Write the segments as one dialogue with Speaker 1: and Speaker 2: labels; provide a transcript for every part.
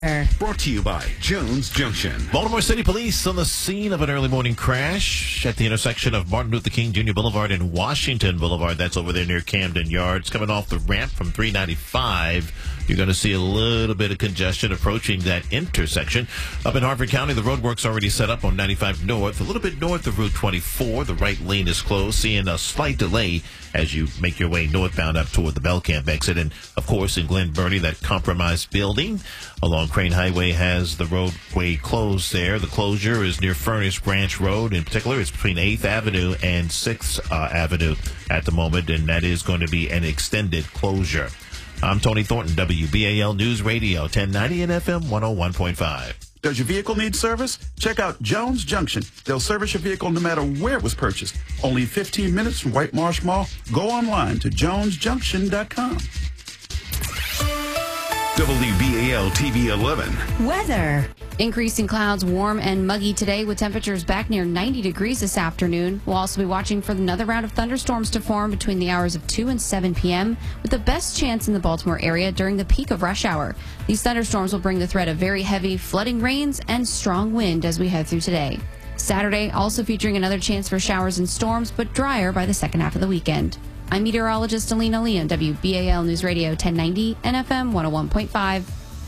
Speaker 1: Brought to you by Jones Junction.
Speaker 2: Baltimore City Police on the scene of an early morning crash at the intersection of Martin Luther King Jr. Boulevard and Washington Boulevard. That's over there near Camden Yards. Coming off the ramp from 395, you're going to see a little bit of congestion approaching that intersection. Up in Harford County, the roadwork's already set up on 95 North, a little bit north of Route 24. The right lane is closed, seeing a slight delay as you make your way northbound up toward the Belcamp exit. And, of course, in Glen Burnie, that compromised building along Crane Highway has the roadway closed there. The closure is near Furnace Branch Road. In particular, it's between 8th Avenue and 6th Avenue at the moment, and that is going to be an extended closure. I'm Tony Thornton, WBAL News Radio, 1090 and FM 101.5.
Speaker 3: Does your vehicle need service? Check out Jones Junction. They'll service your vehicle no matter where it was purchased. Only 15 minutes from White Marsh Mall. Go online to jonesjunction.com.
Speaker 1: WBAL TV 11.
Speaker 4: Weather. Increasing clouds, warm and muggy today with temperatures back near 90 degrees this afternoon. We'll also be watching for another round of thunderstorms to form between the hours of 2 and 7 p.m. with the best chance in the Baltimore area during the peak of rush hour. These thunderstorms will bring the threat of very heavy flooding rains and strong wind as we head through today. Saturday also featuring another chance for showers and storms, but drier by the second half of the weekend. I'm meteorologist Alina Lee on WBAL News Radio 1090 and FM 101.5.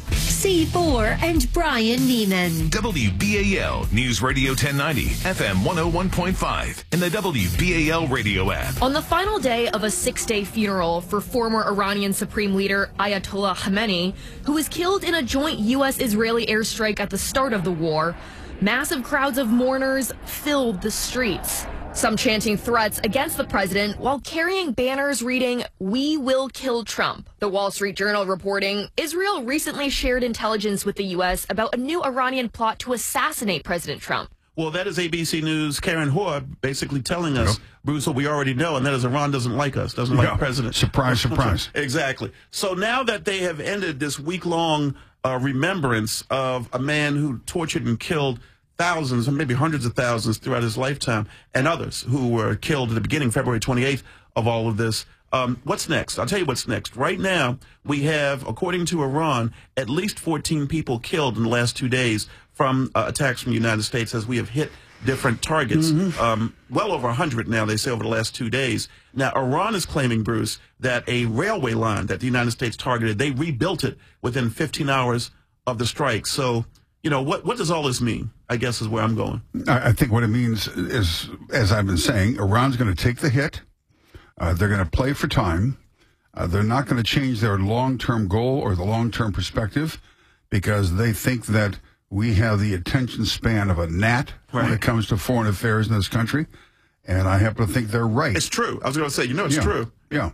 Speaker 5: C4 and Brian Neiman.
Speaker 1: WBAL News Radio 1090, FM 101.5, and the WBAL radio app.
Speaker 6: On the final day of a 6-day funeral for former Iranian Supreme Leader Ayatollah Khamenei, who was killed in a joint U.S.-Israeli airstrike at the start of the war, massive crowds of mourners filled the streets. Some chanting threats against the president while carrying banners reading, "We will kill Trump." The Wall Street Journal reporting, Israel recently shared intelligence with the U.S. about a new Iranian plot to assassinate President Trump.
Speaker 3: Well, that is ABC News' Karen Hoare basically telling us, Bruce, what we already know, and that is Iran doesn't like us, doesn't like the president.
Speaker 7: Surprise, surprise.
Speaker 3: Exactly. So now that they have ended this week-long remembrance of a man who tortured and killed thousands, or maybe hundreds of thousands throughout his lifetime, and others who were killed at the beginning, February 28th, of all of this. What's next? I'll tell you what's next. Right now, we have, according to Iran, at least 14 people killed in the last 2 days from attacks from the United States as we have hit different targets. Well over 100 now, they say, over the last 2 days. Now, Iran is claiming, Bruce, that a railway line that the United States targeted, they rebuilt it within 15 hours of the strike. So, you know, what does all this mean, I guess, is where I'm going.
Speaker 7: I think what it means is, as I've been saying, Iran's going to take the hit. They're going to play for time. They're not going to change their long-term goal or the long-term perspective because they think that we have the attention span of a gnat when it comes to foreign affairs in this country. And I happen to think they're right.
Speaker 3: It's true. I was going to say, it's true.
Speaker 7: Yeah.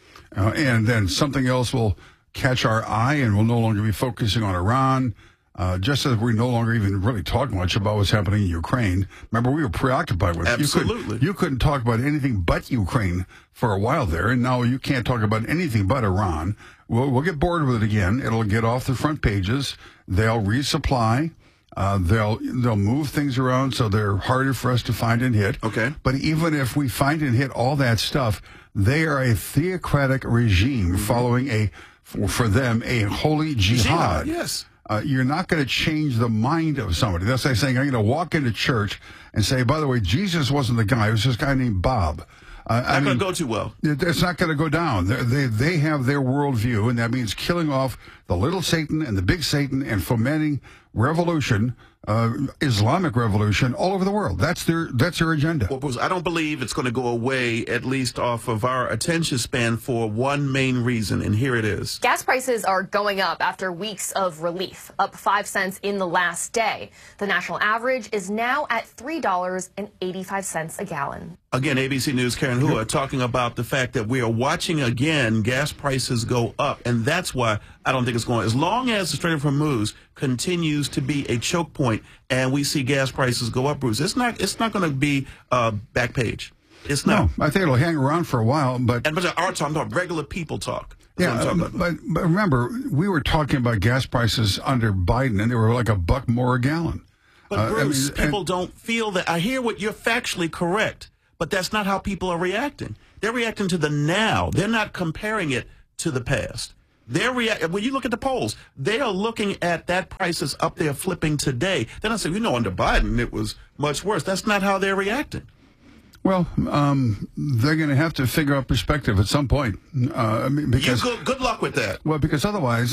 Speaker 7: And then something else will catch our eye and we'll no longer be focusing on Iran. Just as we no longer even really talk much about what's happening in Ukraine. Remember, we were preoccupied with it.
Speaker 3: Absolutely.
Speaker 7: You couldn't talk about anything but Ukraine for a while there, and now you can't talk about anything but Iran. We'll get bored with it again. It'll get off the front pages. They'll resupply. They'll move things around so they're harder for us to find and hit.
Speaker 3: Okay.
Speaker 7: But even if we find and hit all that stuff, they are a theocratic regime following for them, a holy jihad.
Speaker 3: Yes.
Speaker 7: You're not going to change the mind of somebody. That's like saying, I'm going to walk into church and say, by the way, Jesus wasn't the guy. It was this guy named Bob.
Speaker 3: Not going to go too well.
Speaker 7: It's not going to go down. They have their worldview, and that means killing off the little Satan and the big Satan and fomenting revolution, Islamic revolution all over the world. That's their agenda.
Speaker 3: Well, Bruce, I don't believe it's going to go away, at least off of our attention span, for one main reason, and here it is.
Speaker 6: Gas prices are going up after weeks of relief, up 5 cents in the last day. The national average is now at $3.85 a gallon.
Speaker 3: Again, ABC News' Karen Hoare talking about the fact that we are watching again gas prices go up, and that's why I don't think it's going. As long as the Strait of Hormuz continues to be a choke point and we see gas prices go up, Bruce, it's not going to be back page. It's not.
Speaker 7: No, I think it'll hang around for a while, but
Speaker 3: our talk, I'm talking regular people talk.
Speaker 7: But remember, we were talking about gas prices under Biden, and they were like $1 more a gallon.
Speaker 3: But Bruce, people don't feel that. I hear what you're factually correct, but that's not how people are reacting. They're reacting to the now. They're not comparing it to the past. When you look at the polls, they are looking at that price is up there flipping today. Then I say, under Biden, it was much worse. That's not how they're reacting.
Speaker 7: Well, they're going to have to figure out perspective at some point. Because
Speaker 3: good luck with that.
Speaker 7: Well, because otherwise,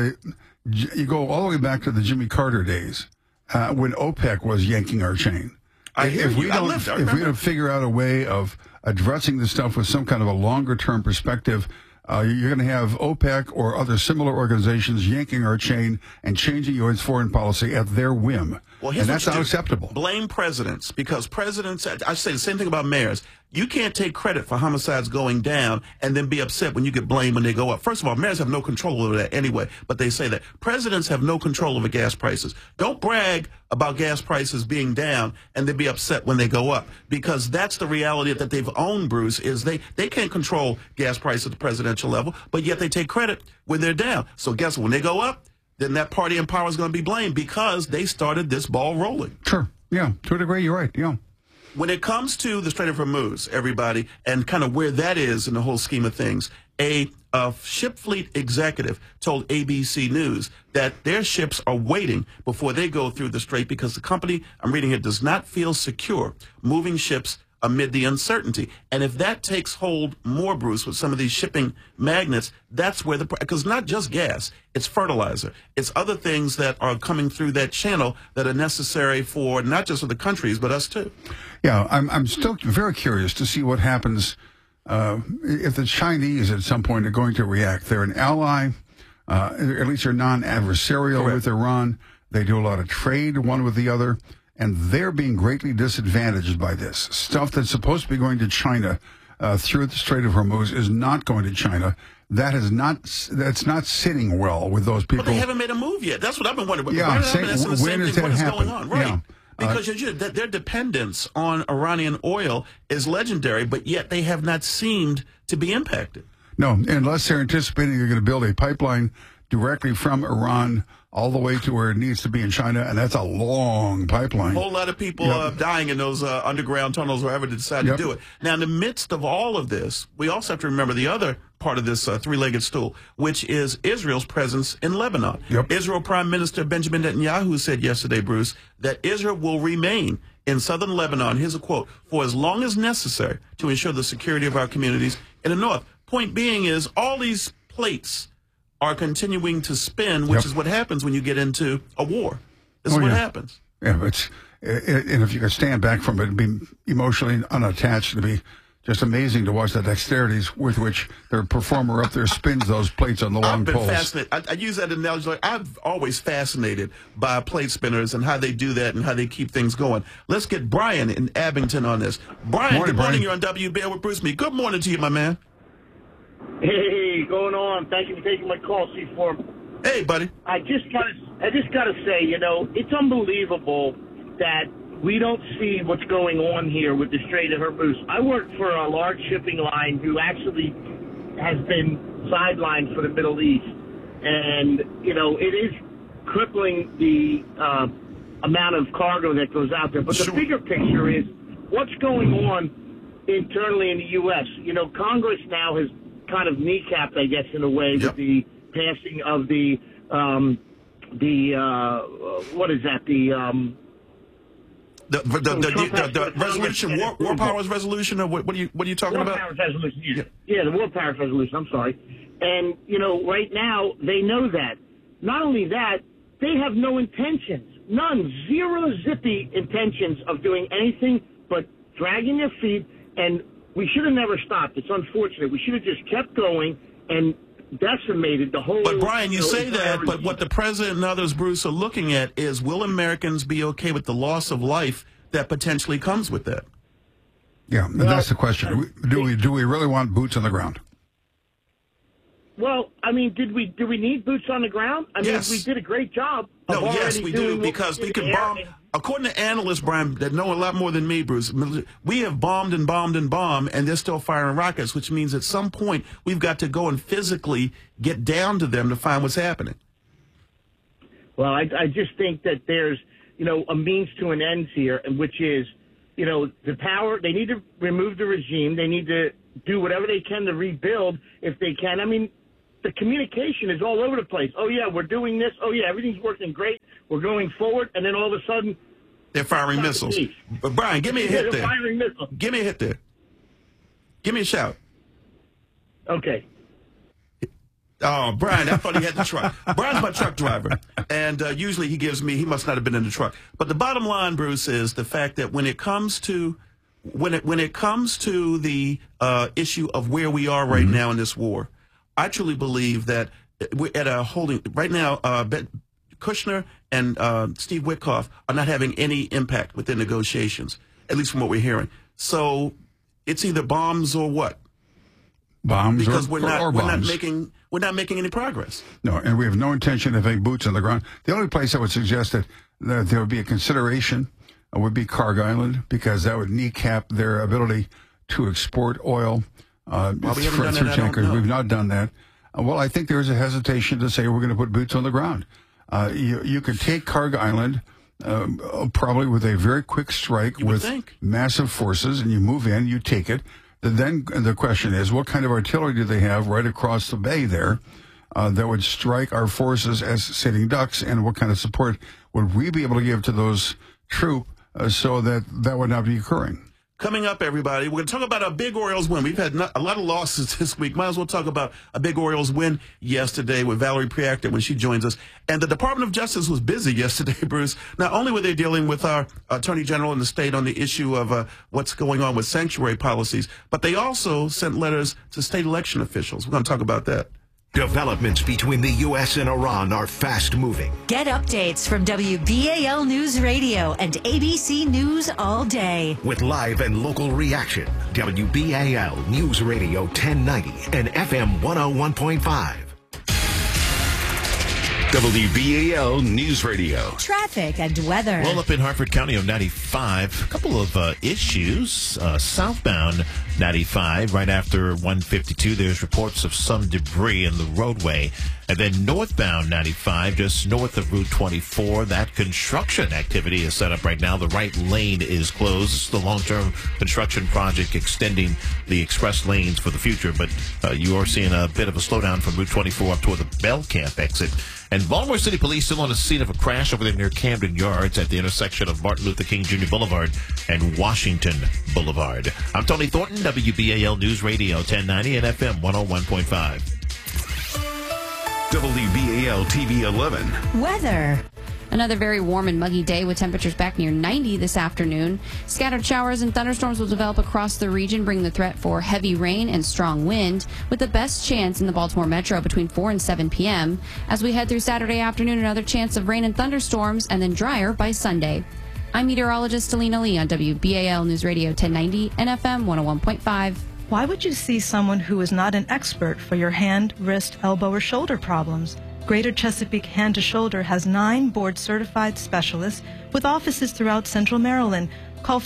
Speaker 7: you go all the way back to the Jimmy Carter days when OPEC was yanking our chain. If we don't figure out a way of addressing this stuff with some kind of a longer-term perspective, you're going to have OPEC or other similar organizations yanking our chain and changing U.S. foreign policy at their whim.
Speaker 3: Well,
Speaker 7: and that's not acceptable.
Speaker 3: Blame presidents, because presidents, I say the same thing about mayors. You can't take credit for homicides going down and then be upset when you get blamed when they go up. First of all, mayors have no control over that anyway, but they say that. Presidents have no control over gas prices. Don't brag about gas prices being down and then be upset when they go up, because that's the reality that they've owned, Bruce, is they can't control gas prices at the presidential level, but yet they take credit when they're down. So guess what? When they go up, then that party in power is going to be blamed because they started this ball rolling.
Speaker 7: Sure. Yeah. To a degree, you're right. Yeah.
Speaker 3: When it comes to the Strait of Hormuz, everybody, and kind of where that is in the whole scheme of things, a ship fleet executive told ABC News that their ships are waiting before they go through the strait because the company, I'm reading here, does not feel secure moving ships amid the uncertainty. And if that takes hold more, Bruce, with some of these shipping magnates, that's where because not just gas, it's fertilizer. It's other things that are coming through that channel that are necessary for not just for the countries, but us too.
Speaker 7: Yeah, I'm still very curious to see what happens if the Chinese at some point are going to react. They're an ally, at least they're non-adversarial with Iran. They do a lot of trade one with the other. And they're being greatly disadvantaged by this. Stuff that's supposed to be going to China through the Strait of Hormuz is not going to China. That's not sitting well with those people.
Speaker 3: But they haven't made a move yet. That's what I've been wondering.
Speaker 7: Yeah, when does that happen?
Speaker 3: Going on? Right.
Speaker 7: Yeah.
Speaker 3: Because their dependence on Iranian oil is legendary, but yet they have not seemed to be impacted.
Speaker 7: No, unless they're anticipating they're going to build a pipeline directly from Iran all the way to where it needs to be in China, and that's a long pipeline.
Speaker 3: A whole lot of people dying in those underground tunnels wherever they decide to do it. Now, in the midst of all of this, we also have to remember the other part of this three-legged stool, which is Israel's presence in Lebanon. Israel Prime Minister Benjamin Netanyahu said yesterday, Bruce, that Israel will remain in southern Lebanon, here's a quote, for as long as necessary to ensure the security of our communities in the north. Point being is all these plates are continuing to spin, which is what happens when you get into a war. This is what happens.
Speaker 7: Yeah, and if you could stand back from it and be emotionally unattached, it'd be just amazing to watch the dexterities with which their performer up there spins those plates on the long poles.
Speaker 3: I've been fascinated. I use that analogy. I'm always fascinated by plate spinners and how they do that and how they keep things going. Let's get Brian in Abington on this. Brian, good morning. You're on WBL with Bruce Me. Good morning to you, my man.
Speaker 8: Hey, going on? Thank you for taking my call, C4.
Speaker 3: Hey, buddy.
Speaker 8: I just gotta say, it's unbelievable that we don't see what's going on here with the Strait of Hormuz. I work for a large shipping line who actually has been sidelined for the Middle East, and it is crippling the amount of cargo that goes out there. But the bigger picture is what's going on internally in the U.S. Congress now has kind of kneecapped, I guess, in a way, with the passing of the
Speaker 3: resolution, War Powers Resolution, or what are you talking about?
Speaker 8: War Powers Resolution. Yeah, the War Powers Resolution. I'm sorry. And right now they know that. Not only that, they have no intentions, zero zippy intentions of doing anything but dragging their feet. And we should have never stopped. It's unfortunate. We should have just kept going and decimated the whole...
Speaker 3: But, Brian, you say that, but what the president and others, Bruce, are looking at is, will Americans be okay with the loss of life that potentially comes with that?
Speaker 7: Yeah, that's the question. Do we really want boots on the ground?
Speaker 8: Well, I mean, do we need boots on the ground? I mean, we did a great job.
Speaker 3: Yes, we do, because we can bomb. According to analysts, Brian, that know a lot more than me, Bruce, we have bombed and bombed and bombed, and they're still firing rockets, which means at some point we've got to go and physically get down to them to find what's happening.
Speaker 8: Well, I just think that there's, a means to an end here, which is, the power. They need to remove the regime. They need to do whatever they can to rebuild if they can. I mean, the communication is all over the place. Oh, yeah, we're doing this. Oh, yeah, everything's working great. We're going forward. And then all of a sudden,
Speaker 3: they're firing missiles. But Brian, give me a hit there.
Speaker 8: Firing missiles.
Speaker 3: Give me a hit there. Give me a shout.
Speaker 8: Okay.
Speaker 3: Oh, Brian, I thought he had the truck. Brian's my truck driver, and usually he must not have been in the truck. But the bottom line, Bruce, is the fact that when it comes to the issue of where we are right now in this war, I truly believe that we're at a holding right now. Kushner and Steve Witkoff are not having any impact with the negotiations, at least from what we're hearing. So it's either bombs or what?
Speaker 7: Bombs,
Speaker 3: because
Speaker 7: we're not
Speaker 3: making any progress.
Speaker 7: No, and we have no intention of having boots on the ground. The only place I would suggest that there would be a consideration would be Kharg Island, because that would kneecap their ability to export oil through tankers. We've not done that. Well, I think there is a hesitation to say we're going to put boots on the ground. You could take Kharg Island probably with a very quick strike with massive forces, and you move in, you take it. Then the question is, what kind of artillery do they have right across the bay there that would strike our forces as sitting ducks, and what kind of support would we be able to give to those troops so that would not be occurring?
Speaker 3: Coming up, everybody, we're going to talk about a big Orioles win. We've had a lot of losses this week. Might as well talk about a big Orioles win yesterday with Valerie Priactor when she joins us. And the Department of Justice was busy yesterday, Bruce. Not only were they dealing with our Attorney General in the state on the issue of what's going on with sanctuary policies, but they also sent letters to state election officials. We're going to talk about that.
Speaker 9: Developments between the U.S. and Iran are fast-moving.
Speaker 5: Get updates from WBAL News Radio and ABC News all day.
Speaker 9: With live and local reaction, WBAL News Radio 1090 and FM 101.5.
Speaker 1: WBAL News Radio.
Speaker 5: Traffic and weather.
Speaker 2: Well, up in Harford County on 95, a couple of issues. Southbound 95, right after 152, there's reports of some debris in the roadway. And then northbound 95, just north of Route 24, that construction activity is set up right now. The right lane is closed. It's the long-term construction project extending the express lanes for the future. But you are seeing a bit of a slowdown from Route 24 up toward the Bell Camp exit. And Baltimore City Police still on the scene of a crash over there near Camden Yards at the intersection of Martin Luther King Jr. Boulevard and Washington Boulevard. I'm Tony Thornton, WBAL News Radio 1090 and FM 101.5.
Speaker 1: WBAL TV 11.
Speaker 5: Weather.
Speaker 4: Another very warm and muggy day with temperatures back near 90 this afternoon. Scattered showers and thunderstorms will develop across the region, bringing the threat for heavy rain and strong wind, with the best chance in the Baltimore metro between 4 and 7 p.m. As we head through Saturday afternoon, another chance of rain and thunderstorms, and then drier by Sunday. I'm meteorologist Alina Lee on WBAL News Radio 1090 and FM 101.5.
Speaker 10: Why would you see someone who is not an expert for your hand, wrist, elbow, or shoulder problems? Greater Chesapeake Hand to Shoulder has 9 board-certified specialists with offices throughout Central Maryland. Call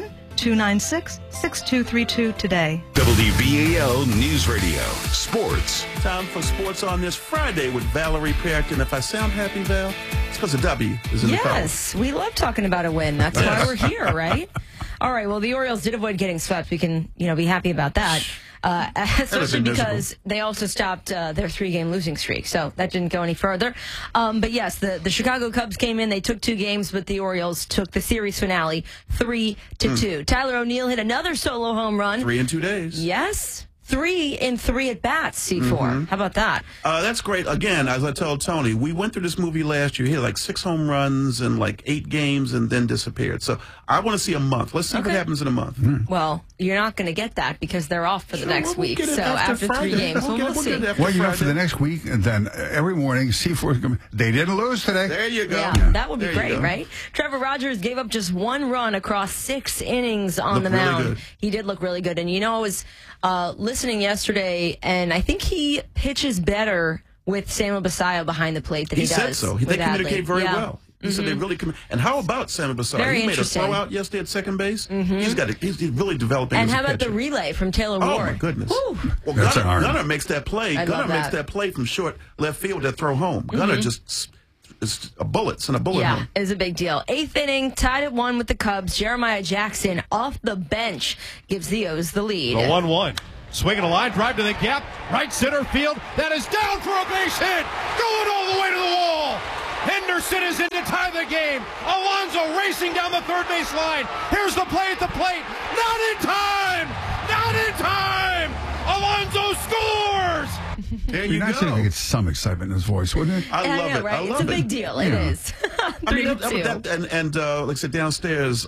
Speaker 10: 410-296-6232 today.
Speaker 1: WBAL News Radio. Sports.
Speaker 3: Time for sports on this Friday with Valerie Priactor. And if I sound happy, Val, it's because the W is in the column.
Speaker 11: Yes, we love talking about a win. That's why we're here, right? All right, well, the Orioles did avoid getting swept. We can, be happy about that. Especially because they also stopped their 3-game losing streak, so that didn't go any further. But yes, the Chicago Cubs came in. They took 2 games, but the Orioles took the series finale 3-2. Tyler O'Neill hit another solo home run.
Speaker 3: 3 in 2 days.
Speaker 11: Yes. 3 in 3 at bats, C4. How about that?
Speaker 3: That's great. Again, as I told Tony, we went through this movie last year. He had like 6 home runs and like 8 games and then disappeared. So I want to see a month. Let's see what happens in a month.
Speaker 11: Well, you're not going to get that because they're off for the next week. So after 3 games, we'll see.
Speaker 7: Well, for the next week, and then every morning, C4, they didn't lose today.
Speaker 3: There you go.
Speaker 11: Yeah, that would be great, right? Trevor Rogers gave up just 1 run across 6 innings on the mound.
Speaker 3: Really
Speaker 11: he did look really good. And, I was listening yesterday, and I think he pitches better with Samuel Basallo behind the plate than he does.
Speaker 3: He said so. They communicate very well. He said they really And how about Samuel Basallo? He made a throw out yesterday at second base. He's really developing.
Speaker 11: And
Speaker 3: as
Speaker 11: how
Speaker 3: a
Speaker 11: about
Speaker 3: pitcher.
Speaker 11: the relay from Taylor Ward?
Speaker 3: Oh my goodness!
Speaker 11: Woo.
Speaker 3: Well,
Speaker 7: That's
Speaker 3: Gunnar makes that play.
Speaker 11: I
Speaker 3: Gunnar
Speaker 11: love
Speaker 3: makes
Speaker 11: that.
Speaker 3: that play from short left field that throw home. Gunnar just is a bullet home.
Speaker 11: Yeah, it was a big deal. 8th inning, tied at 1 with the Cubs. Jeremiah Jackson off the bench gives the O's the lead.
Speaker 12: The 1-1. Swinging a line drive to the gap, right center field. That is down for a base hit. Going all the way to the wall. Henderson is in to tie the game. Alonso racing down the third base line. Here's the play at the plate. Not in time. Not in time. Alonso scores.
Speaker 3: There you go.
Speaker 7: I think it's some excitement in his voice, wouldn't it?
Speaker 3: I love it.
Speaker 11: Right?
Speaker 3: I love
Speaker 11: it's a big deal. It is.
Speaker 3: I mean, like I said, downstairs,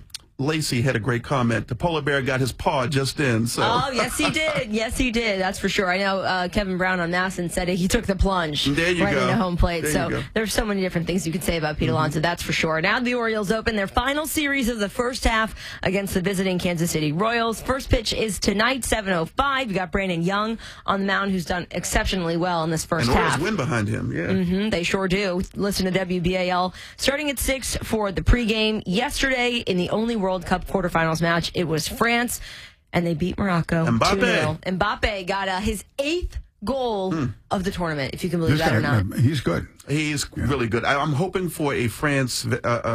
Speaker 3: Lacey had a great comment. The polar bear got his paw just in. So.
Speaker 11: Oh, yes, he did. Yes, he did. That's for sure. I know Kevin Brown on MASN said he took the plunge
Speaker 3: there you
Speaker 11: right
Speaker 3: go.
Speaker 11: into home plate.
Speaker 3: There
Speaker 11: So there's so many different things you could say about Pete Alonso. That's for sure. Now the Orioles open their final series of the first half against the visiting Kansas City Royals. First pitch is tonight, 7:05. You got Brandon Young on the mound, who's done exceptionally well in this first
Speaker 3: and
Speaker 11: half.
Speaker 3: Orioles win behind him. Yeah,
Speaker 11: they sure do. Listen to WBAL starting at 6 for the pregame. Yesterday in the only World Cup quarterfinals match, it was France, and they beat Morocco 2-0. Mbappe got his 8th goal of the tournament, if you can believe that or not.
Speaker 7: He's good.
Speaker 3: He's really good. I'm hoping for a France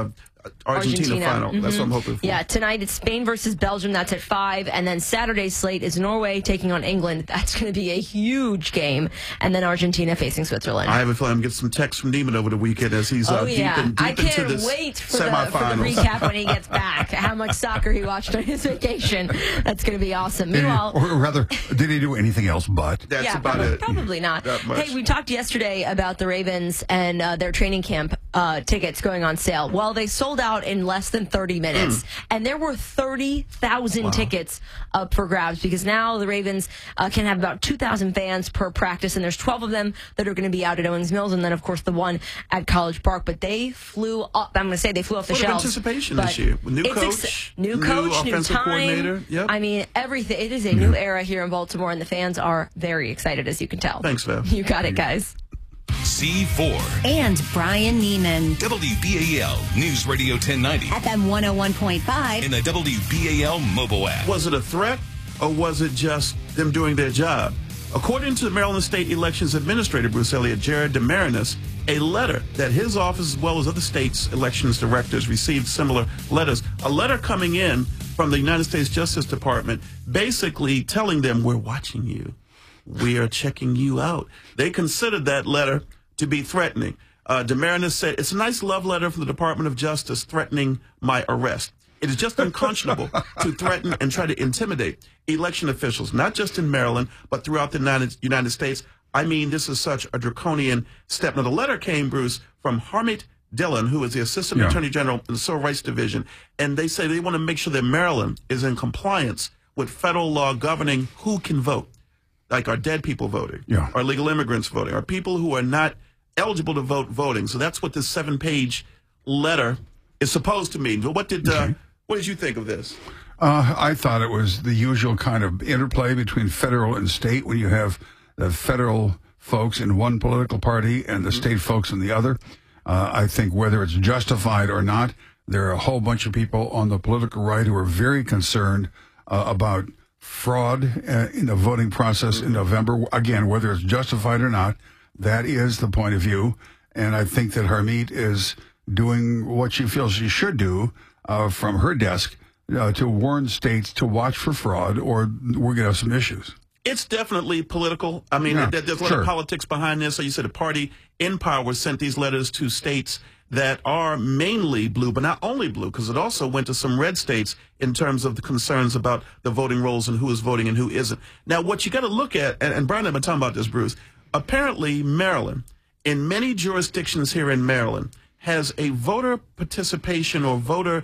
Speaker 3: Argentina final. That's what I'm hoping for.
Speaker 11: Yeah, tonight it's Spain versus Belgium. That's at 5. And then Saturday's slate is Norway taking on England. That's going to be a huge game. And then Argentina facing Switzerland.
Speaker 3: I have a feeling I'm going to get some texts from Neiman over the weekend as he's deep into this
Speaker 11: wait for the
Speaker 3: semifinals.
Speaker 11: recap when he gets back. How much soccer he watched on his vacation. That's going to be awesome. Meanwhile,
Speaker 7: or rather, did he do anything else but?
Speaker 3: That's about it.
Speaker 11: Probably not. Hey, we talked yesterday about the Ravens and their training camp tickets going on sale. Well, they sold out in less than 30 minutes. And there were 30,000 tickets up for grabs because now the Ravens can have about 2,000 fans per practice, and there's 12 of them that are going to be out at Owings Mills, and then, of course, the one at College Park. But they flew up. I'm going to say they flew off the shelves.
Speaker 3: Anticipation this year. New coach,
Speaker 11: new
Speaker 3: offensive
Speaker 11: time.
Speaker 3: Coordinator. Yep.
Speaker 11: I mean, everything. It is a new era here in Baltimore, and the fans are very excited, as you can tell.
Speaker 3: Thanks, Val.
Speaker 11: You got it, guys.
Speaker 1: C4
Speaker 5: And Brian Neiman.
Speaker 1: WBAL News Radio 1090
Speaker 5: FM 101.5.
Speaker 1: in the WBAL mobile app.
Speaker 3: Was it a threat or was it just them doing their job? According to the Maryland State Elections Administrator, Bruce Elliott, Jared DeMarinis, a letter that his office, as well as other states' elections directors, received similar letters. A letter coming in from the United States Justice Department basically telling them, we're watching you. We are checking you out. They considered that letter to be threatening. DeMarinis said, it's a nice love letter from the Department of Justice threatening my arrest. It is just unconscionable to threaten and try to intimidate election officials, not just in Maryland, but throughout the United States. I mean, this is such a draconian step. Now, the letter came, Bruce, from Harmeet Dillon, who is the Assistant Attorney General in the Civil Rights Division, and they say they want to make sure that Maryland is in compliance with federal law governing who can vote. Like our dead people voting, our legal immigrants voting, our people who are not eligible to vote voting. So that's what this 7-page letter is supposed to mean. What did you think of this?
Speaker 7: I thought it was the usual kind of interplay between federal and state when you have the federal folks in one political party and the state folks in the other. I think whether it's justified or not, there are a whole bunch of people on the political right who are very concerned about fraud in the voting process in November. Again, whether it's justified or not, that is the point of view. And I think that Harmeet is doing what she feels she should do from her desk to warn states to watch for fraud, or we're going to have some issues.
Speaker 3: It's definitely political. I mean, there's a lot of politics behind this. So you said the party in power sent these letters to states that are mainly blue, but not only blue, because it also went to some red states in terms of the concerns about the voting rolls and who is voting and who isn't. Now, what you got to look at, and Brian and I've been talking about this, Bruce, apparently Maryland, in many jurisdictions here in Maryland, has a voter participation or voter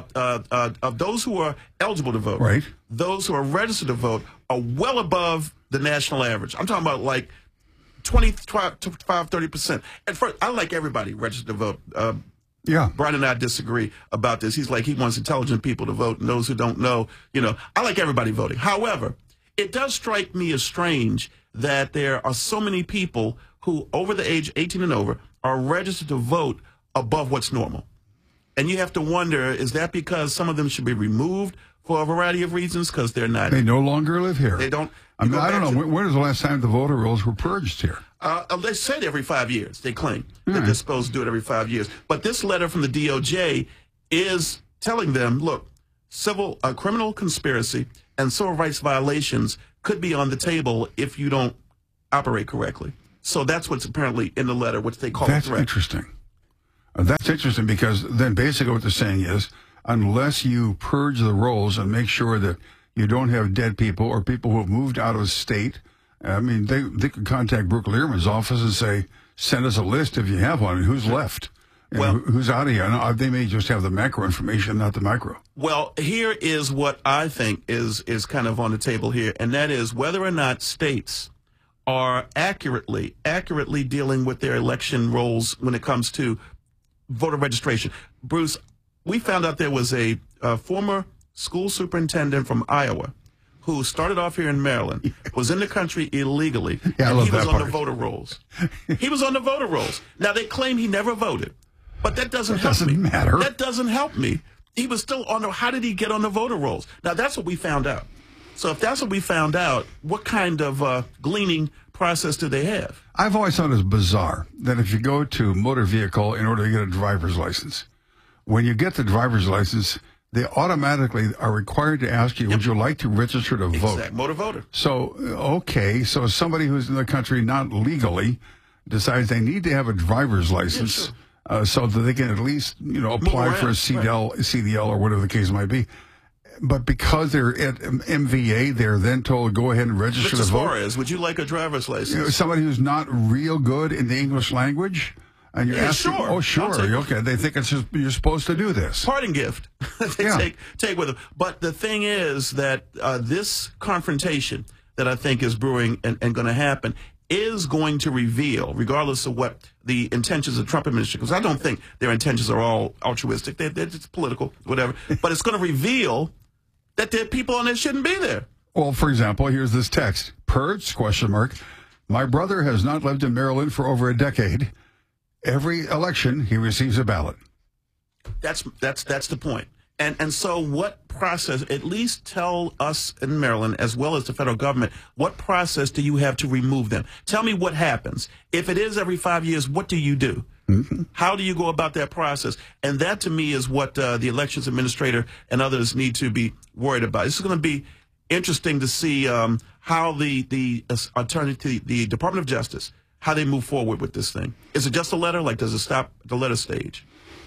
Speaker 3: of those who are eligible to vote.
Speaker 7: Right.
Speaker 3: Those who are registered to vote are well above the national average. I'm talking about like 25, 30%. At first, I like everybody registered to vote. Brian and I disagree about this. He's like, he wants intelligent people to vote, and those who don't know, I like everybody voting. However, it does strike me as strange that there are so many people who, over the age 18 and over, are registered to vote above what's normal. And you have to wonder, is that because some of them should be removed for a variety of reasons? Because they're not.
Speaker 7: They no longer live here.
Speaker 3: They don't.
Speaker 7: I don't know. When was the last time the voter rolls were purged here?
Speaker 3: They said every 5 years. They claim that they're supposed to do it every 5 years. But this letter from the DOJ is telling them, look, criminal conspiracy and civil rights violations could be on the table if you don't operate correctly. So that's what's apparently in the letter, which they call a threat.
Speaker 7: That's interesting. That's interesting because then basically what they're saying is unless you purge the rolls and make sure that you don't have dead people or people who have moved out of state, I mean, they could contact Brooke Lierman's office and say, send us a list if you have one. Who's left? Who's out of here? Now, they may just have the macro information, not the micro.
Speaker 3: Well, here is what I think is kind of on the table here, and that is whether or not states are accurately dealing with their election rolls when it comes to voter registration. Bruce, we found out there was a former school superintendent from Iowa who started off here in Maryland, was in the country illegally, and he was on the voter rolls. He was on the voter rolls. Now, they claim he never voted, but that doesn't help me.
Speaker 7: Matter.
Speaker 3: That doesn't help me. He was still on the, how did he get on the voter rolls? Now, that's what we found out. So if that's what we found out, what kind of gleaning process do they have?
Speaker 7: I've always thought it was bizarre that if you go to motor vehicle in order to get a driver's license, when you get the driver's license, they automatically are required to ask you, would you like to register to vote?
Speaker 3: Exact motor voter.
Speaker 7: So, okay, so somebody who's in the country not legally decides they need to have a driver's license so that they can at least, apply for a CDL or whatever the case might be. But because they're at MVA, they're then told, go ahead and register to vote.
Speaker 3: Suarez, would you like a driver's license?
Speaker 7: Somebody who's not real good in the English language? And you're asking,
Speaker 3: sure.
Speaker 7: Oh, sure. Okay. They think it's just, you're supposed to do this.
Speaker 3: Parting gift. They take with them. But the thing is that this confrontation that I think is brewing and going to happen is going to reveal, regardless of what the intentions of the Trump administration, because I don't think their intentions are all altruistic. They're just political, whatever. But it's going to reveal that there are people on there shouldn't be there.
Speaker 7: Well, for example, here's this text. Purge, ? My brother has not lived in Maryland for over a decade. Every election, he receives a ballot.
Speaker 3: That's the point. And so what process, at least tell us in Maryland, as well as the federal government, what process do you have to remove them? Tell me what happens. If it is every 5 years, what do you do? Mm-hmm. How do you go about that process? And that, to me, is what the elections administrator and others need to be worried about. This is going to be interesting to see how the attorney to the Department of Justice, how they move forward with this thing. Is it just a letter? Like, does it stop at the letter stage?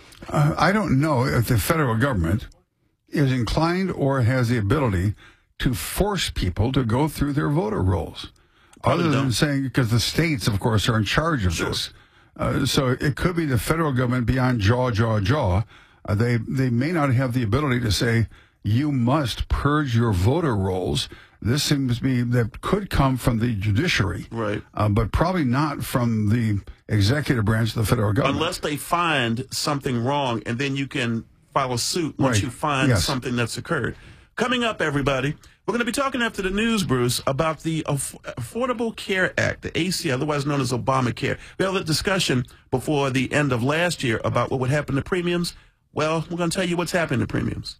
Speaker 7: I don't know if the federal government is inclined or has the ability to force people to go through their voter rolls. Other than saying, because the states, of course, are in charge of this. So it could be the federal government beyond jaw. They may not have the ability to say, you must purge your voter rolls. This seems to be that could come from the judiciary,
Speaker 3: right?
Speaker 7: But probably not from the executive branch of the federal government.
Speaker 3: Unless they find something wrong, and then you can file a suit once you find something that's occurred. Coming up, everybody, we're going to be talking after the news, Bruce, about the Affordable Care Act, the AC, otherwise known as Obamacare. We had a discussion before the end of last year about what would happen to premiums. Well, we're going to tell you what's happening to premiums.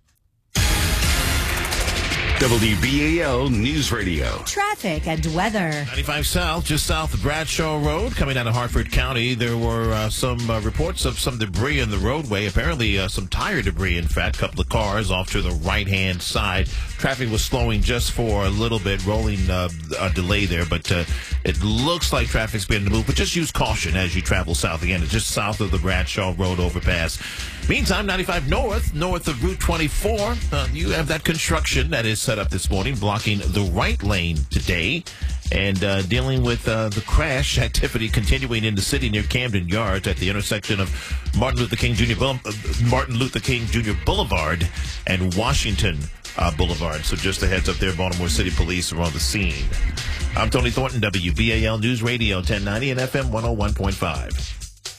Speaker 1: WBAL News Radio.
Speaker 5: Traffic and weather.
Speaker 2: 95 South, just south of Bradshaw Road, coming out of Hartford County. There were some reports of some debris in the roadway. Apparently, some tire debris, in fact. A couple of cars off to the right-hand side. Traffic was slowing just for a little bit, rolling a delay there. But it looks like traffic's beginning to move. But just use caution as you travel south. Again, it's just south of the Bradshaw Road overpass. Meantime, 95 north of Route 24, you have that construction that is set up this morning, blocking the right lane today, and dealing with the crash activity continuing in the city near Camden Yards at the intersection of Martin Luther King Jr. Boulevard and Washington Boulevard. So just a heads up there, Baltimore City Police are on the scene. I'm Tony Thornton, WBAL News Radio 1090 and FM 101.5.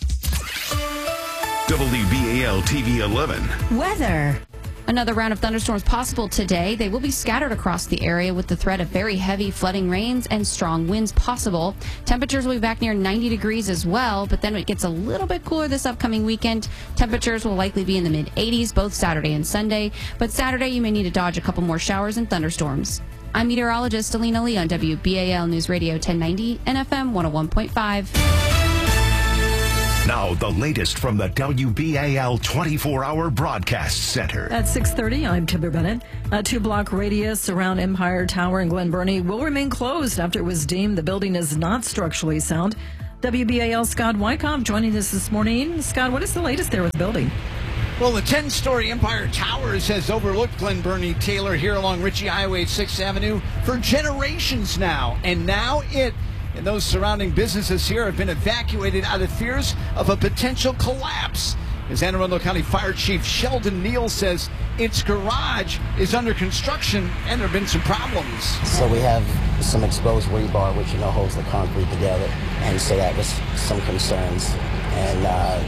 Speaker 1: WBAL TV 11.
Speaker 5: Weather.
Speaker 4: Another round of thunderstorms possible today. They will be scattered across the area with the threat of very heavy flooding rains and strong winds possible. Temperatures will be back near 90 degrees as well, but then it gets a little bit cooler this upcoming weekend. Temperatures will likely be in the mid-80s both Saturday and Sunday, but Saturday you may need to dodge a couple more showers and thunderstorms. I'm meteorologist Alina Lee on WBAL News Radio 1090 and FM 101.5.
Speaker 9: Now, the latest from the WBAL 24-hour broadcast center.
Speaker 13: At 6:30, I'm Timber Bennett. A 2-block radius around Empire Tower in Glen Burnie will remain closed after it was deemed the building is not structurally sound. WBAL Scott Wyckoff joining us this morning. Scott, what is the latest there with the building?
Speaker 14: Well, the 10-story Empire Towers has overlooked Glen Burnie Taylor here along Ritchie Highway 6th Avenue for generations now. And now it and those surrounding businesses here have been evacuated out of fears of a potential collapse. As Anne Arundel County Fire Chief Sheldon Neal says, its garage is under construction and there have been some problems.
Speaker 15: So we have some exposed rebar, which holds the concrete together, and so that was some concerns. And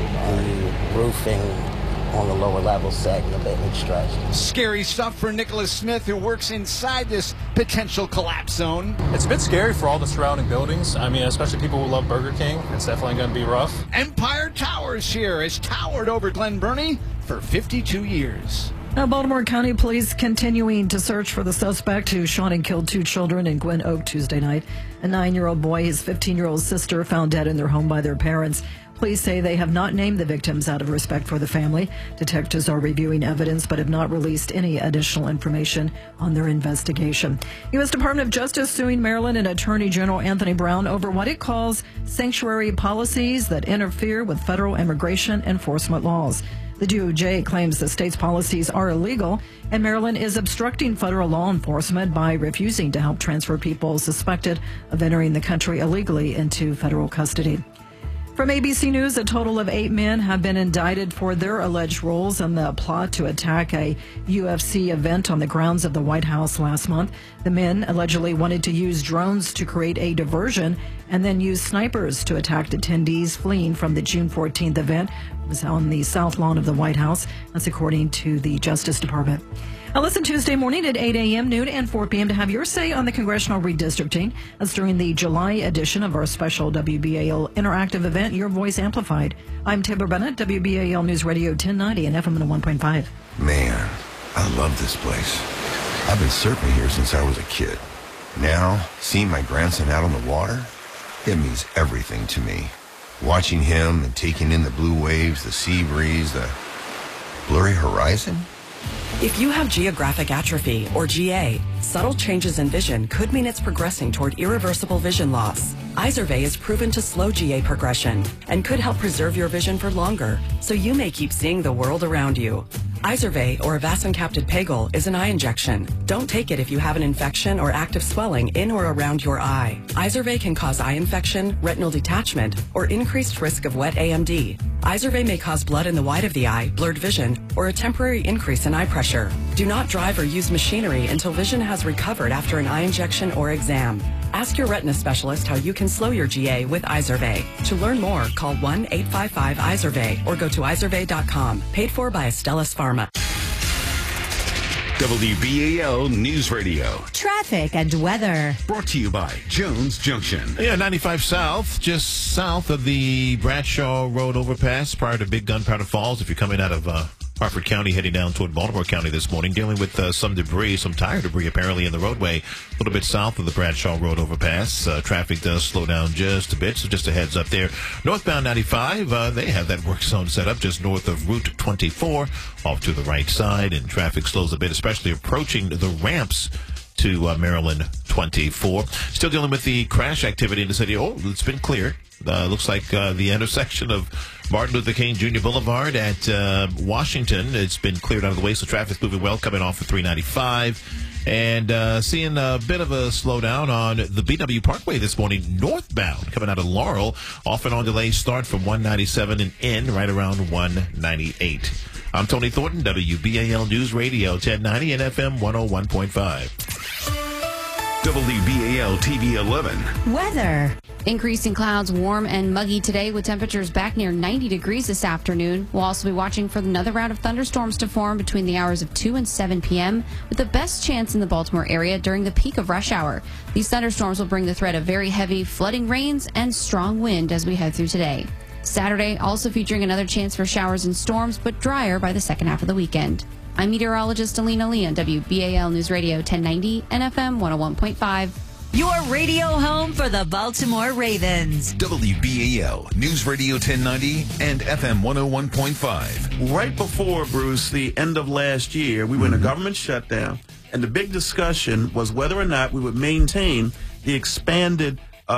Speaker 15: the roofing on the lower level sagging a bit and stretched.
Speaker 14: Scary stuff for Nicholas Smith, who works inside this potential collapse zone.
Speaker 16: It's a bit scary for all the surrounding buildings. I mean, especially people who love Burger King. It's definitely going to be rough.
Speaker 14: Empire Towers here has towered over Glen Burnie for 52 years.
Speaker 13: Now, Baltimore County Police continuing to search for the suspect who shot and killed 2 children in Gwen Oak Tuesday night. A 9-year-old boy, his 15-year-old sister found dead in their home by their parents. Police say they have not named the victims out of respect for the family. Detectives are reviewing evidence but have not released any additional information on their investigation. U.S. Department of Justice suing Maryland and Attorney General Anthony Brown over what it calls sanctuary policies that interfere with federal immigration enforcement laws. The DOJ claims the state's policies are illegal, and Maryland is obstructing federal law enforcement by refusing to help transfer people suspected of entering the country illegally into federal custody. From ABC News, a total of 8 men have been indicted for their alleged roles in the plot to attack a UFC event on the grounds of the White House last month. The men allegedly wanted to use drones to create a diversion and then use snipers to attack attendees fleeing from the June 14th event. It was on the south lawn of the White House. That's according to the Justice Department. Now listen Tuesday morning at 8 a.m., noon, and 4 p.m. to have your say on the congressional redistricting. That's during the July edition of our special WBAL interactive event, Your Voice Amplified. I'm Timber Bennett, WBAL News Radio 1090 and FM 101.5.
Speaker 17: Man, I love this place. I've been surfing here since I was a kid. Now, seeing my grandson out on the water, it means everything to me. Watching him and taking in the blue waves, the sea breeze, the blurry horizon.
Speaker 18: If you have geographic atrophy, or GA, subtle changes in vision could mean it's progressing toward irreversible vision loss. Izervay is proven to slow GA progression and could help preserve your vision for longer, so you may keep seeing the world around you. Izervay, or avacincaptad pegol, is an eye injection. Don't take it if you have an infection or active swelling in or around your eye. Izervay can cause eye infection, retinal detachment, or increased risk of wet AMD. Izervay may cause blood in the white of the eye, blurred vision, or a temporary increase in eye pressure. Do not drive or use machinery until vision has recovered after an eye injection or exam. Ask your retina specialist how you can slow your GA with Izervay. To learn more, call 1-855-IZERVAY or go to izervay.com. Paid for by Astellas Pharma.
Speaker 1: WBAL News Radio.
Speaker 5: Traffic and weather.
Speaker 1: Brought to you by Jones Junction.
Speaker 2: Yeah, 95 South, just south of the Bradshaw Road overpass prior to Big Gunpowder Falls. If you're coming out of Harford County heading down toward Baltimore County this morning, dealing with some debris, some tire debris apparently in the roadway a little bit south of the Bradshaw Road overpass. Traffic does slow down just a bit, so just a heads up there. Northbound 95, they have that work zone set up just north of Route 24 off to the right side, and traffic slows a bit, especially approaching the ramps to Maryland 24. Still dealing with the crash activity in the city. Oh, it's been cleared. Looks like the intersection of Martin Luther King Jr. Boulevard at Washington. It's been cleared out of the way, so traffic's moving well coming off of 395. And seeing a bit of a slowdown on the BW Parkway this morning, northbound, coming out of Laurel. Off and on delay start from 197 and end right around 198. I'm Tony Thornton, WBAL News Radio 1090 and FM 101.5.
Speaker 1: WBAL TV 11.
Speaker 5: Weather.
Speaker 4: Increasing clouds, warm and muggy today with temperatures back near 90 degrees this afternoon. We'll also be watching for another round of thunderstorms to form between the hours of 2 and 7 p.m. with the best chance in the Baltimore area during the peak of rush hour. These thunderstorms will bring the threat of very heavy flooding rains and strong wind as we head through today. Saturday also featuring another chance for showers and storms, but drier by the second half of the weekend. I'm meteorologist Alina Lee on WBAL News Radio 1090 and FM 101.5.
Speaker 5: Your radio home for the Baltimore Ravens.
Speaker 1: WBAL News Radio 1090 and FM 101.5.
Speaker 3: Right before, Bruce, the end of last year, we were in a government shutdown, and the big discussion was whether or not we would maintain the expanded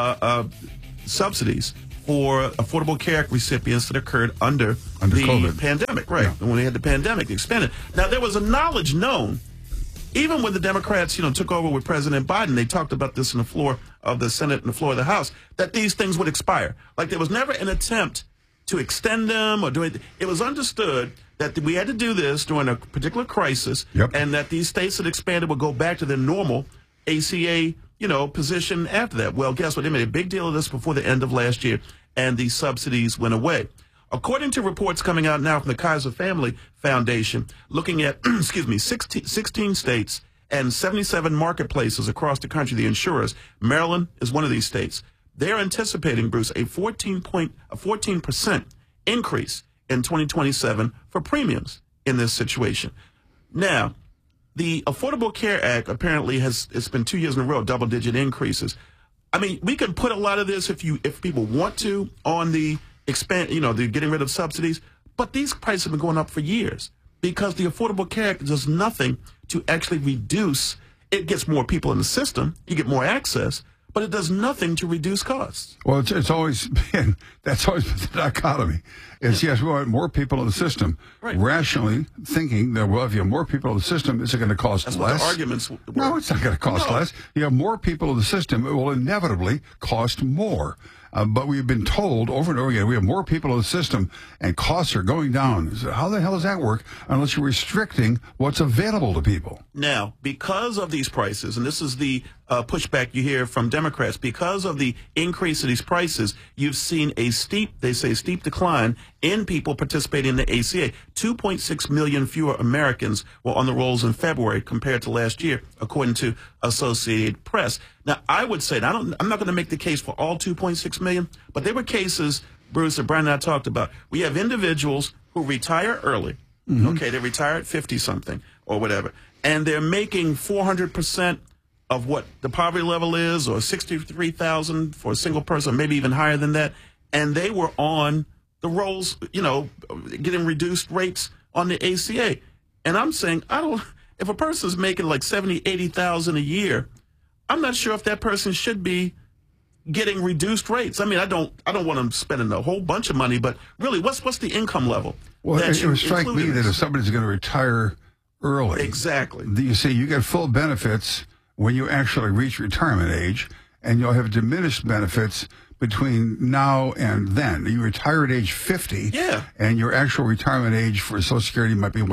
Speaker 3: subsidies for Affordable Care Act recipients that occurred under the
Speaker 7: COVID.
Speaker 3: pandemic, right? And when they had the pandemic, they expanded. Now, there was a knowledge known, even when the Democrats, took over with President Biden, they talked about this on the floor of the Senate and the floor of the House, that these things would expire. Like, there was never an attempt to extend them or do it. It was understood that we had to do this during a particular crisis, and that these states that expanded would go back to their normal ACA, position after that. Well, guess what? They made a big deal of this before the end of last year, and these subsidies went away. According to reports coming out now from the Kaiser Family Foundation, looking at, 16 states and 77 marketplaces across the country, the insurers, Maryland is one of these states. They're anticipating, Bruce, a 14% increase in 2027 for premiums in this situation. Now, the Affordable Care Act apparently it's been 2 years in a row, double-digit increases. I mean, we can put a lot of this if people want to on the the getting rid of subsidies, but these prices have been going up for years because the Affordable Care Act does nothing to actually reduce. It gets more people in the system, you get more access, but it does nothing to reduce costs.
Speaker 7: Well, that's always been the dichotomy. Yes, we want more people in the system. Right. Rationally thinking that, well, if you have more people in the system, is it going to cost less?
Speaker 3: That's what the arguments were.
Speaker 7: No, it's not going to cost less. You have more people in the system, it will inevitably cost more. But we've been told over and over again, we have more people in the system and costs are going down. So how the hell does that work unless you're restricting what's available to people?
Speaker 3: Now, because of these prices, and this is the pushback you hear from Democrats, because of the increase of these prices, you've seen a steep decline in people participating in the ACA. 2.6 million fewer Americans were on the rolls in February compared to last year, according to Associated Press. Now, I would say, I'm not going to make the case for all 2.6 million, but there were cases, Bruce, that Brian and I talked about. We have individuals who retire early. Okay, they retire at 50-something or whatever, and they're making 400% of what the poverty level is, or $63,000 for a single person, maybe even higher than that, and they were on the rolls, getting reduced rates on the ACA. And I'm saying, if a person's making like $70,000, $80,000 a year, I'm not sure if that person should be getting reduced rates. I mean, I don't want them spending a whole bunch of money, but really, what's the income level?
Speaker 7: Well, it would strike me that if somebody's going to retire early,
Speaker 3: exactly,
Speaker 7: you see, you get full benefits when you actually reach retirement age, and you'll have diminished benefits between now and then. You retire at age 50, and your actual retirement age for Social Security might be,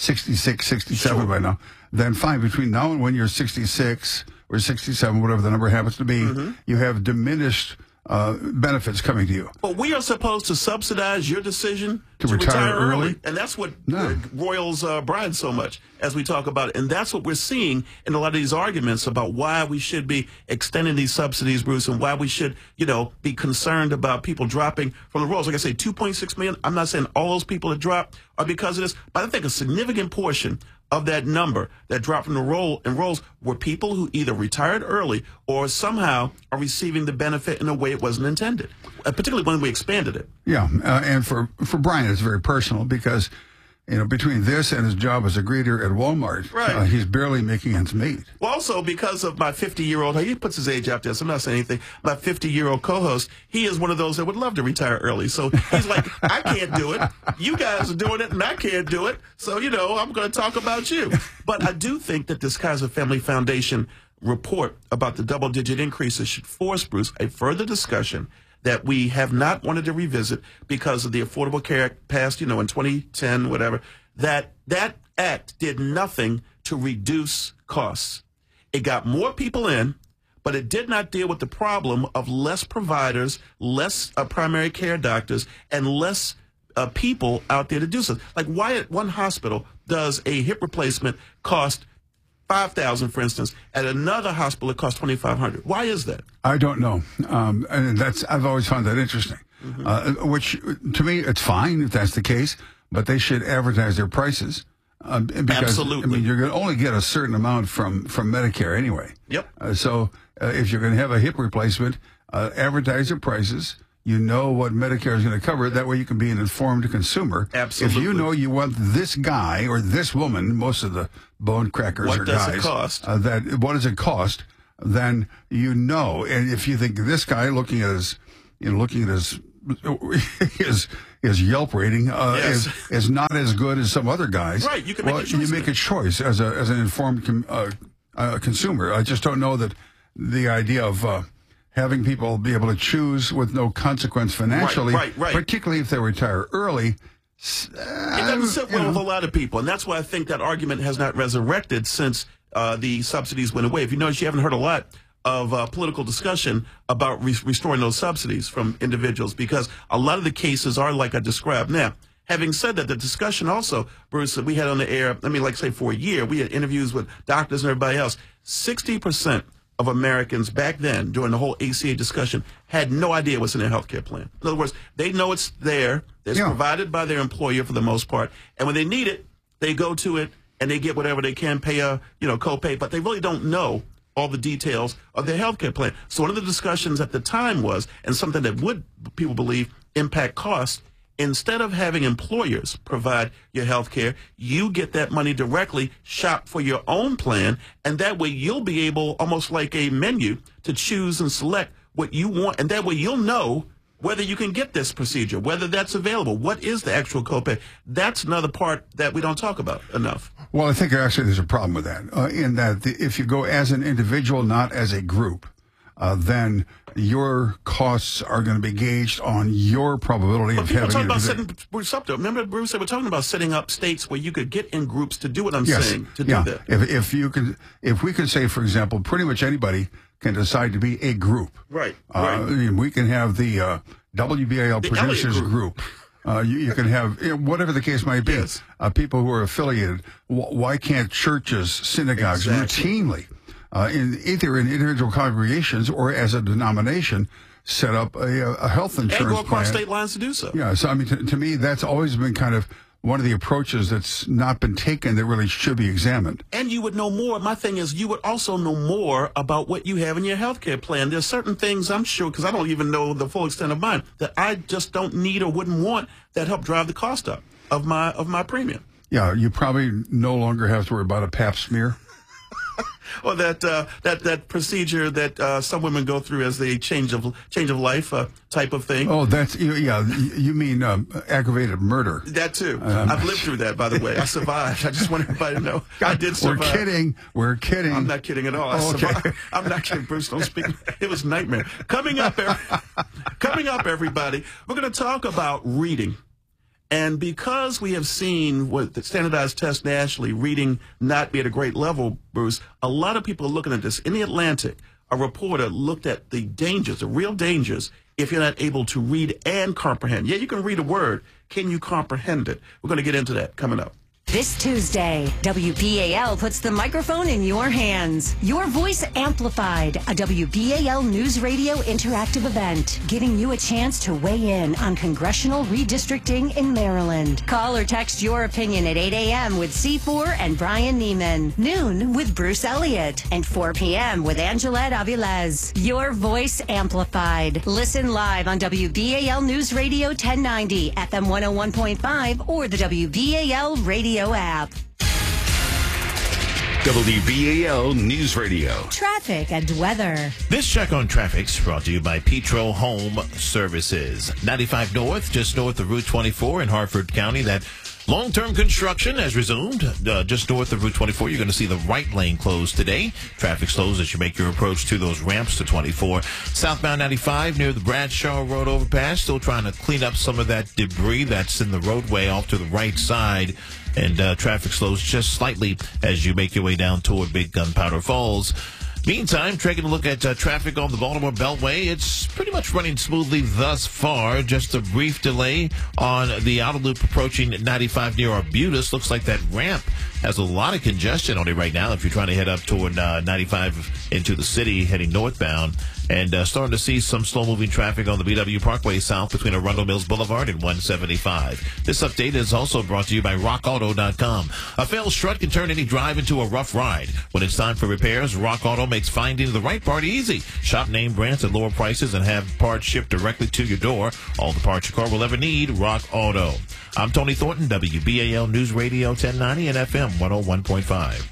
Speaker 7: 66, 67 by now. Then fine, between now and when you're 66 or 67, whatever the number happens to be, you have diminished benefits coming to you.
Speaker 3: But we are supposed to subsidize your decision to retire early. And that's what roils Brian so much as we talk about it. And that's what we're seeing in a lot of these arguments about why we should be extending these subsidies, Bruce, and why we should, be concerned about people dropping from the rolls. Like I say, 2.6 million. I'm not saying all those people that dropped are because of this, but I think a significant portion of that number that dropped from the rolls were people who either retired early or somehow are receiving the benefit in a way it wasn't intended, particularly when we expanded it.
Speaker 7: Yeah, and for Brian, it's very personal because, between this and his job as a greeter at Walmart, he's barely making ends meet.
Speaker 3: Well, also because of my 50-year-old, he puts his age out there, so I'm not saying anything. My 50-year-old co-host, he is one of those that would love to retire early. So he's like, I can't do it. You guys are doing it, and I can't do it. So, I'm going to talk about you. But I do think that this Kaiser Family Foundation report about the double-digit increases should force, Bruce, a further discussion that we have not wanted to revisit because of the Affordable Care Act passed, in 2010, whatever, that act did nothing to reduce costs. It got more people in, but it did not deal with the problem of less providers, less primary care doctors, and less people out there to do so. Like, why at one hospital does a hip replacement cost $5,000, for instance, at another hospital it costs $2,500? Why is that?
Speaker 7: I don't know, and I've always found that interesting. Which to me, it's fine if that's the case, but they should advertise their prices because
Speaker 3: absolutely.
Speaker 7: I mean, you're going to only get a certain amount from Medicare anyway.
Speaker 3: Yep.
Speaker 7: So if you're going to have a hip replacement, advertise your prices. You know what Medicare is going to cover. That way you can be an informed consumer.
Speaker 3: Absolutely.
Speaker 7: If you know you want this guy or this woman, most of the bone crackers are guys.
Speaker 3: What does it cost?
Speaker 7: What does it cost? Then you know. And if you think this guy looking at his Yelp rating is not as good as some other guys.
Speaker 3: Right, you can make a choice.
Speaker 7: You make a choice as an informed consumer. I just don't know that the idea of having people be able to choose with no consequence financially,
Speaker 3: right.
Speaker 7: particularly if they retire early.
Speaker 3: It doesn't sit well with a lot of people, and that's why I think that argument has not resurrected since the subsidies went away. If you notice, you haven't heard a lot of political discussion about restoring those subsidies from individuals, because a lot of the cases are like I described. Now, having said that, the discussion also, Bruce, that we had on the air, say for a year, we had interviews with doctors and everybody else. 60% of Americans back then, during the whole ACA discussion, had no idea what's in their health care plan. In other words, they know it's there. It's provided by their employer for the most part. And when they need it, they go to it and they get whatever they can, pay a copay, but they really don't know all the details of their health care plan. So one of the discussions at the time was, and something that would, people believe, impact costs, instead of having employers provide your health care, you get that money directly, shop for your own plan, and that way you'll be able, almost like a menu, to choose and select what you want, and that way you'll know whether you can get this procedure, whether that's available, what is the actual copay. That's another part that we don't talk about enough.
Speaker 7: Well, I think actually there's a problem with that, in that if you go as an individual, not as a group, then your costs are going to be gauged on your probability of having.
Speaker 3: Remember, Bruce, we're talking about setting up states where you could get in groups to do what I'm saying. Do that.
Speaker 7: If we could say, for example, pretty much anybody can decide to be a group.
Speaker 3: Right.
Speaker 7: We can have the WBAL producers group. You can have, whatever the case might be, people who are affiliated. Why can't churches, synagogues routinely, either in individual congregations or as a denomination, set up a health insurance plan?
Speaker 3: And go across state lines to do so.
Speaker 7: Yeah, so to me, that's always been kind of one of the approaches that's not been taken that really should be examined.
Speaker 3: And you would know more. My thing is, you would also know more about what you have in your health care plan. There's certain things, I'm sure, because I don't even know the full extent of mine, that I just don't need or wouldn't want that help drive the cost up of my premium.
Speaker 7: Yeah, you probably no longer have to worry about a pap smear.
Speaker 3: Or that procedure that some women go through as the change of life type of thing.
Speaker 7: Oh, you mean aggravated murder?
Speaker 3: That too. I've lived through that, by the way. I survived. I just want everybody to know I did survive.
Speaker 7: We're kidding.
Speaker 3: I'm not kidding at all. I survived. I'm not kidding, Bruce. Don't speak. It was a nightmare. Coming up, everybody, we're going to talk about reading. And because we have seen with the standardized test nationally, reading not be at a great level, Bruce, a lot of people are looking at this. In the Atlantic, a reporter looked at the dangers, the real dangers, if you're not able to read and comprehend. Yeah, you can read a word. Can you comprehend it? We're going to get into that coming up.
Speaker 5: This Tuesday, WBAL puts the microphone in your hands. Your voice amplified, a WBAL News Radio interactive event, giving you a chance to weigh in on congressional redistricting in Maryland. Call or text your opinion at 8 a.m. with C4 and Brian Neiman, noon with Bruce Elliott, and 4 p.m. with Angelette Avilés. Your voice amplified. Listen live on WBAL News Radio 1090, FM 101.5, or the WBAL Radio app.
Speaker 1: WBAL News Radio.
Speaker 5: Traffic and weather.
Speaker 2: This check on traffic's brought to you by Petro Home Services. 95 North, just north of Route 24 in Harford County. That long-term construction has resumed. Just north of Route 24, you're going to see the right lane closed today. Traffic slows as you make your approach to those ramps to 24. Southbound 95 near the Bradshaw Road overpass. Still trying to clean up some of that debris that's in the roadway off to the right side. And traffic slows just slightly as you make your way down toward Big Gunpowder Falls. Meantime, taking a look at traffic on the Baltimore Beltway, it's pretty much running smoothly thus far. Just a brief delay on the outer loop approaching 95 near Arbutus. Looks like that ramp has a lot of congestion on it right now if you're trying to head up toward 95 into the city, heading northbound. And starting to see some slow-moving traffic on the BW Parkway south between Arundel Mills Boulevard and 175. This update is also brought to you by RockAuto.com. A failed strut can turn any drive into a rough ride. When it's time for repairs, Rock Auto makes finding the right part easy. Shop name brands at lower prices and have parts shipped directly to your door. All the parts your car will ever need, Rock Auto. I'm Tony Thornton, WBAL News Radio 1090 and FM 101.5.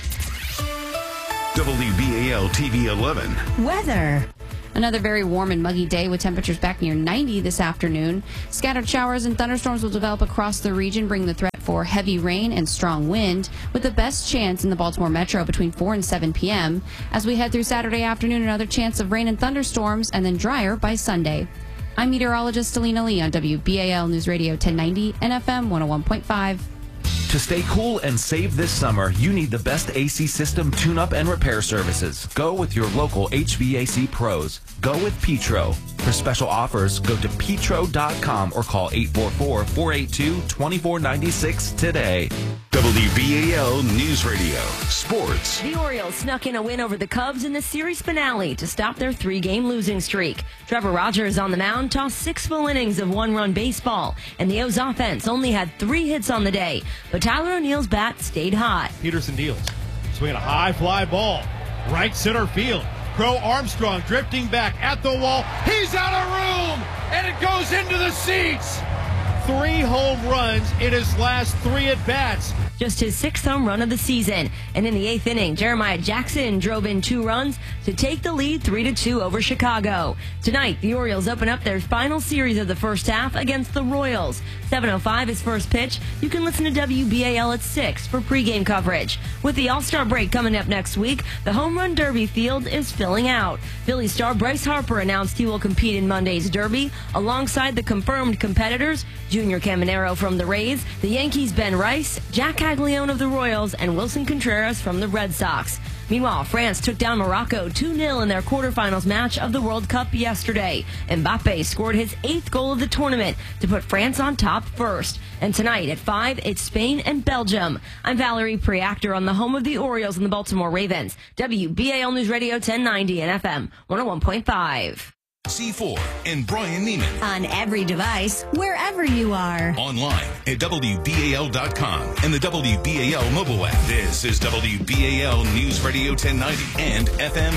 Speaker 1: WBAL TV 11.
Speaker 4: Weather. Another very warm and muggy day with temperatures back near 90 this afternoon. Scattered showers and thunderstorms will develop across the region, bringing the threat for heavy rain and strong wind, with the best chance in the Baltimore metro between 4 and 7 p.m. As we head through Saturday afternoon, another chance of rain and thunderstorms, and then drier by Sunday. I'm meteorologist Selena Lee on WBAL News Radio 1090 and FM 101.5.
Speaker 19: To stay cool and save this summer, you need the best AC system tune-up and repair services. Go with your local HVAC pros. Go with Petro. For special offers, go to petro.com or call 844-482-2496 today.
Speaker 1: WBAL News Radio Sports.
Speaker 11: The Orioles snuck in a win over the Cubs in the series finale to stop their 3-game losing streak. Trevor Rogers on the mound tossed 6 full innings of 1-run baseball, and the O's offense only had 3 hits on the day. But Tyler O'Neill's bat stayed hot.
Speaker 12: Peterson deals. Swinging a high fly ball. Right center field. Crow Armstrong drifting back at the wall. He's out of room, and it goes into the seats. 3 home runs in his last 3 at-bats.
Speaker 11: Just his 6th home run of the season. And in the 8th inning, Jeremiah Jackson drove in 2 runs to take the lead 3-2 over Chicago. Tonight, the Orioles open up their final series of the first half against the Royals. 7:05 is first pitch. You can listen to WBAL at 6 for pregame coverage. With the All-Star break coming up next week, the Home Run Derby field is filling out. Phillies star Bryce Harper announced he will compete in Monday's Derby alongside the confirmed competitors, Junior Caminero from the Rays, the Yankees' Ben Rice, Jack Caglione of the Royals, and Wilson Contreras from the Red Sox. Meanwhile, France took down Morocco 2-0 in their quarterfinals match of the World Cup yesterday. Mbappe scored his 8th goal of the tournament to put France on top first. And tonight at 5, it's Spain and Belgium. I'm Valerie Preactor on the home of the Orioles and the Baltimore Ravens. WBAL News Radio 1090 and FM 101.5.
Speaker 1: C4 and Brian Neiman.
Speaker 5: On every device, wherever you are.
Speaker 1: Online at WBAL.com and the WBAL mobile app. This is WBAL News Radio 1090 and FM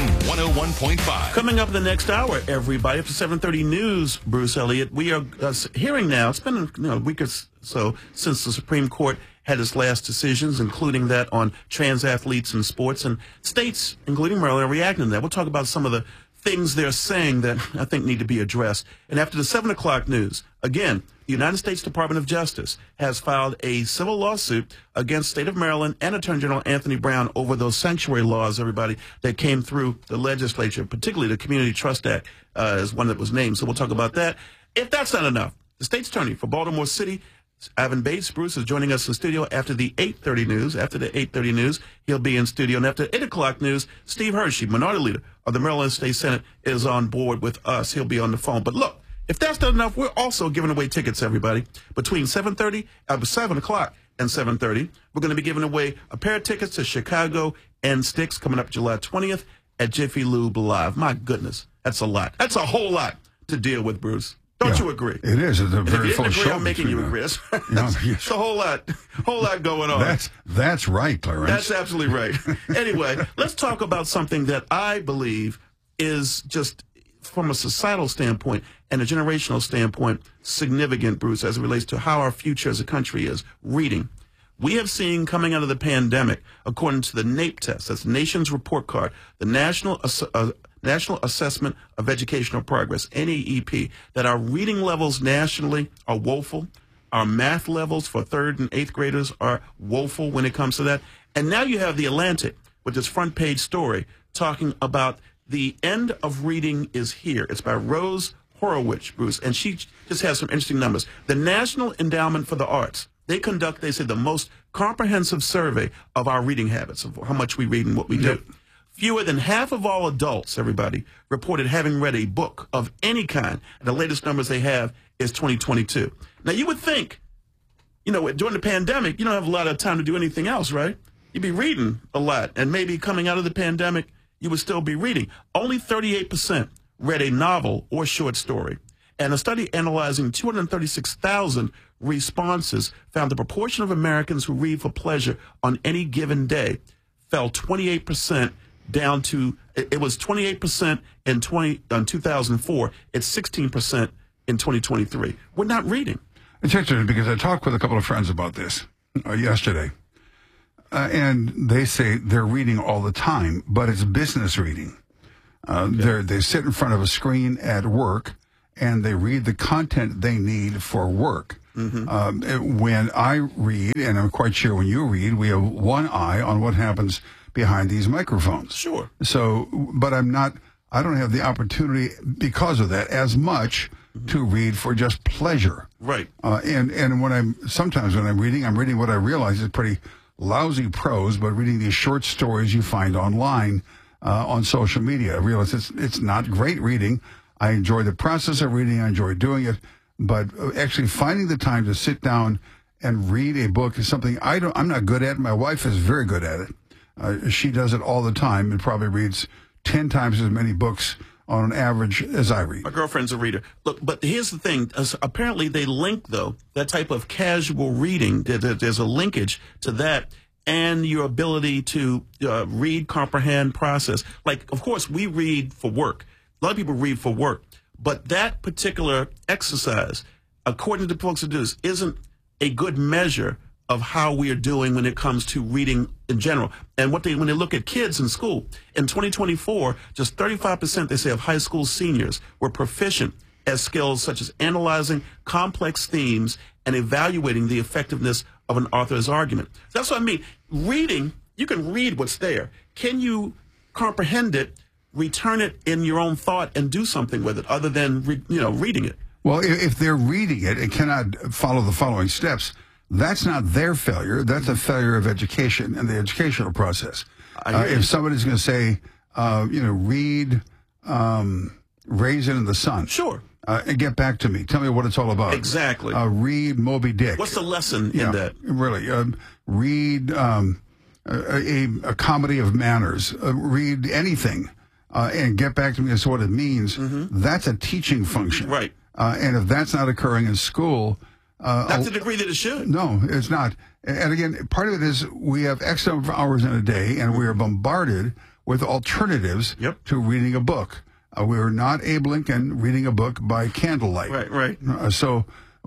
Speaker 1: 101.5.
Speaker 3: Coming up in the next hour, everybody, after 7:30 news, Bruce Elliott, we are hearing now, it's been a week or so since the Supreme Court had its last decisions, including that on trans athletes in sports, and states, including Maryland, are reacting to that. We'll talk about some of the things they're saying that I think need to be addressed. And after the 7 o'clock news, again, the United States Department of Justice has filed a civil lawsuit against the state of Maryland and Attorney General Anthony Brown over those sanctuary laws, everybody, that came through the legislature, particularly the Community Trust Act is one that was named. So we'll talk about that. If that's not enough, the state's attorney for Baltimore City, Ivan Bates, Bruce, is joining us in the studio after the 8:30 news. After the 8:30 news, he'll be in studio. And after 8 o'clock news, Steve Hershey, Minority Leader of the Maryland State Senate, is on board with us. He'll be on the phone. But look, if that's not enough, we're also giving away tickets, everybody. Between 7 o'clock and 7:30, we're going to be giving away a pair of tickets to Chicago and Styx coming up July 20th at Jiffy Lube Live. My goodness, that's a lot. That's a whole lot to deal with, Bruce. Don't you agree?
Speaker 7: It is. It's a very full show.
Speaker 3: I'm making you agree. It's a whole lot going on.
Speaker 7: That's right, Clarence.
Speaker 3: That's absolutely right. Anyway, let's talk about something that I believe is just, from a societal standpoint and a generational standpoint, significant, Bruce, as it relates to how our future as a country is. Reading. We have seen coming out of the pandemic, according to the NAEP test, that's Nation's Report Card, the National Assessment of Educational Progress, NAEP, that our reading levels nationally are woeful. Our math levels for 3rd and 8th graders are woeful when it comes to that. And now you have The Atlantic with this front page story talking about the end of reading is here. It's by Rose Horowitz, Bruce, and she just has some interesting numbers. The National Endowment for the Arts, they conduct, they say, the most comprehensive survey of our reading habits, of how much we read and what we do. Fewer than half of all adults, everybody, reported having read a book of any kind. And the latest numbers they have is 2022. Now, you would think, during the pandemic, you don't have a lot of time to do anything else, right? You'd be reading a lot. And maybe coming out of the pandemic, you would still be reading. Only 38% read a novel or short story. And a study analyzing 236,000 responses found the proportion of Americans who read for pleasure on any given day fell 28% down to, it was 28% in 2004. It's 16% in 2023. We're not reading.
Speaker 7: It's interesting because I talked with a couple of friends about this yesterday. And they say they're reading all the time, but it's business reading. They sit in front of a screen at work and they read the content they need for work. When I read, and I'm quite sure when you read, we have one eye on what happens behind these microphones.
Speaker 3: Sure.
Speaker 7: So, but I don't have the opportunity because of that as much to read for just pleasure.
Speaker 3: Right.
Speaker 7: And sometimes when I'm reading what I realize is pretty lousy prose, but reading these short stories you find online on social media. I realize it's not great reading. I enjoy the process of reading. I enjoy doing it. But actually finding the time to sit down and read a book is something I'm not good at. My wife is very good at it. She does it all the time and probably reads 10 times as many books on an average as I read.
Speaker 3: My girlfriend's a reader. Look, but here's the thing. Apparently they link, though, that type of casual reading. There's a linkage to that and your ability to read, comprehend, process. Like, of course, we read for work. A lot of people read for work. But that particular exercise, according to the folks who do this, isn't a good measure of how we are doing when it comes to reading in general. And when they look at kids in school, in 2024, just 35%, they say, of high school seniors were proficient at skills such as analyzing complex themes and evaluating the effectiveness of an author's argument. That's what I mean. Reading, you can read what's there. Can you comprehend it, return it in your own thought, and do something with it other than reading it?
Speaker 7: Well, if they're reading it and cannot follow the following steps, that's not their failure. That's a failure of education and the educational process. If somebody's going to say, read Raisin in the Sun.
Speaker 3: Sure.
Speaker 7: And get back to me. Tell me what it's all about.
Speaker 3: Exactly.
Speaker 7: Read Moby Dick.
Speaker 3: What's the lesson in that?
Speaker 7: Really. Read a comedy of manners. Read anything. And get back to me as to what it means. That's a teaching function.
Speaker 3: Right.
Speaker 7: And if that's not occurring in school...
Speaker 3: not to the degree that it should.
Speaker 7: No, it's not. And again, part of it is we have X number of hours in a day, and we are bombarded with alternatives to reading a book. We are not Abe Lincoln reading a book by candlelight.
Speaker 3: Right.
Speaker 7: So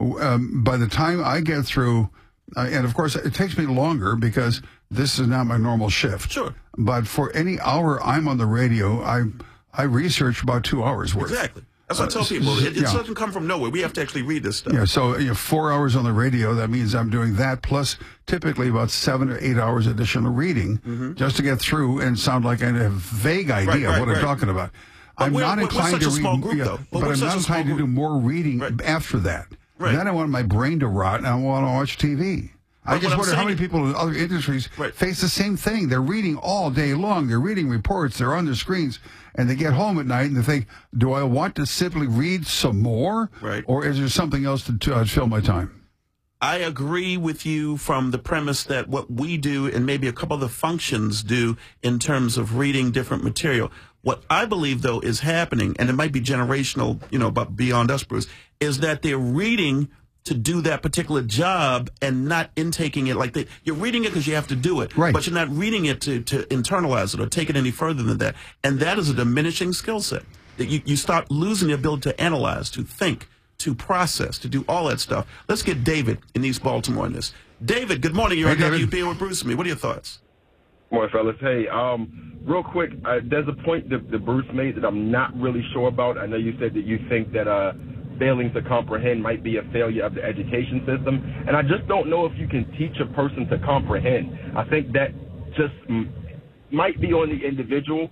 Speaker 7: by the time I get through, and of course it takes me longer because this is not my normal shift.
Speaker 3: Sure.
Speaker 7: But for any hour I'm on the radio, I research about 2 hours worth.
Speaker 3: Exactly. That's what I tell people. It doesn't come from nowhere. We have to actually read this stuff.
Speaker 7: Yeah, so 4 hours on the radio, that means I'm doing that, plus typically about 7 or 8 hours additional reading just to get through and sound like I have a vague idea of what I'm talking about.
Speaker 3: But
Speaker 7: I'm not inclined to read,
Speaker 3: but
Speaker 7: I'm not inclined to do more reading after that. Then I want my brain to rot and I want to watch TV. I just wonder how many people in other industries face the same thing. They're reading all day long. They're reading reports. They're on their screens. And they get home at night and they think, do I want to simply read some more?
Speaker 3: Right.
Speaker 7: Or is there something else to fill my time?
Speaker 3: I agree with you from the premise that what we do and maybe a couple of the functions do in terms of reading different material. What I believe, though, is happening, and it might be generational, but beyond us, Bruce, is that they're reading to do that particular job and not intaking it like you're reading it because you have to do it, but you're not reading it to internalize it or take it any further than that. And that is a diminishing skill set. That you start losing the ability to analyze, to think, to process, to do all that stuff. Let's get David in East Baltimore on this. David, good morning. You're on WB with Bruce and me. What are your thoughts?
Speaker 20: Morning, fellas. Hey, real quick, there's a point that Bruce made that I'm not really sure about. I know you said that you think that failing to comprehend might be a failure of the education system. And I just don't know if you can teach a person to comprehend. I think that just might be on the individual.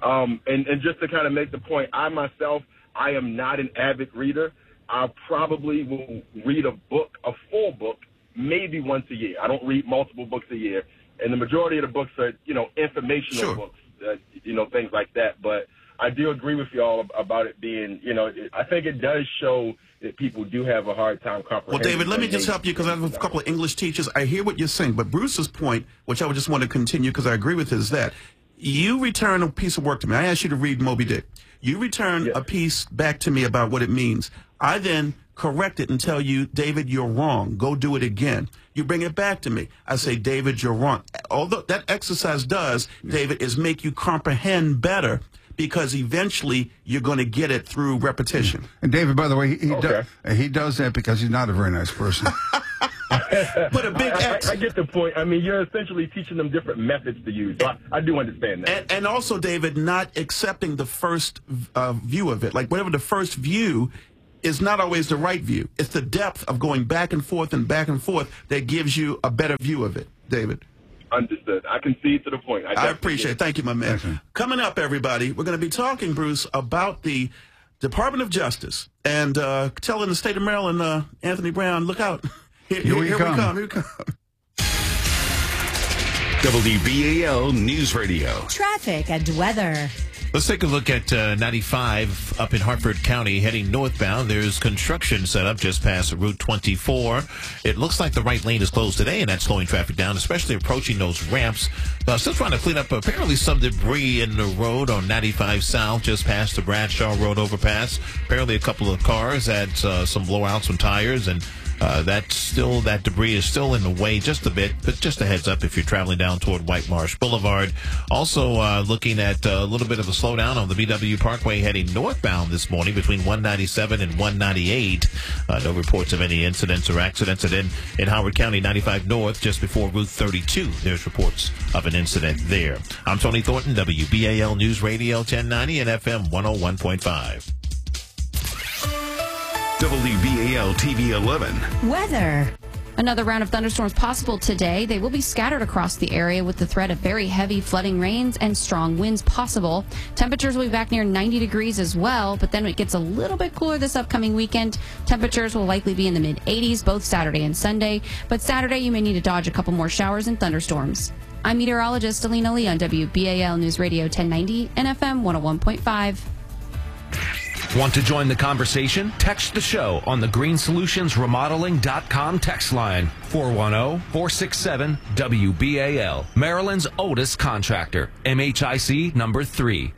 Speaker 20: And just to kind of make the point, I myself, I am not an avid reader. I probably will read a full book, maybe once a year. I don't read multiple books a year. And the majority of the books are, informational books, things like that. But I do agree with y'all about it being, I think it does show that people do have a hard time comprehending.
Speaker 3: Well, David, let me just help you because I have a couple of English teachers. I hear what you're saying, but Bruce's point, which I would just want to continue because I agree with, is that You return a piece of work to me. I asked you to read Moby Dick. You return a piece back to me about what it means. I then correct it and tell you, David, you're wrong. Go do it again. You bring it back to me. I say, David, you're wrong. All that exercise does, David, is make you comprehend better, because eventually you're going to get it through repetition.
Speaker 7: And David, by the way, he does that because he's not a very nice person.
Speaker 3: Put a big X.
Speaker 20: I get the point. I mean, you're essentially teaching them different methods to use. So I do understand that.
Speaker 3: And also, David, not accepting the first view of it. Like, whatever the first view is not always the right view. It's the depth of going back and forth that gives you a better view of it, David.
Speaker 20: Understood. I concede to the point.
Speaker 3: I appreciate it. Thank you, my man. Coming up, everybody, we're going to be talking, Bruce, about the Department of Justice and telling the state of Maryland, Anthony Brown, look out. Here we come.
Speaker 1: WBAL News Radio.
Speaker 5: Traffic and weather.
Speaker 2: Let's take a look at 95 up in Hartford County heading northbound. There's construction set up just past Route 24. It looks like the right lane is closed today, and that's slowing traffic down, especially approaching those ramps. Still trying to clean up apparently some debris in the road on 95 South just past the Bradshaw Road overpass. Apparently a couple of cars had some blowouts on tires, and that debris is still in the way just a bit, but just a heads up if you're traveling down toward White Marsh Boulevard. Also looking at a little bit of a slowdown on the BW Parkway heading northbound this morning between 197 and 198. No reports of any incidents or accidents. And in Howard County, 95 North, just before Route 32, there's reports of an incident there. I'm Tony Thornton, WBAL News Radio 1090 and FM 101.5.
Speaker 1: WBAL TV 11.
Speaker 4: Weather. Another round of thunderstorms possible today. They will be scattered across the area with the threat of very heavy flooding rains and strong winds possible. Temperatures will be back near 90 degrees as well, but then it gets a little bit cooler this upcoming weekend. Temperatures will likely be in the mid-80s both Saturday and Sunday, but Saturday you may need to dodge a couple more showers and thunderstorms. I'm meteorologist Alina Lee on WBAL News Radio 1090 and FM 101.5.
Speaker 19: Want to join the conversation? Text the show on the GreenSolutionsRemodeling.com text line 410-467-WBAL. Maryland's oldest contractor. MHIC number 3.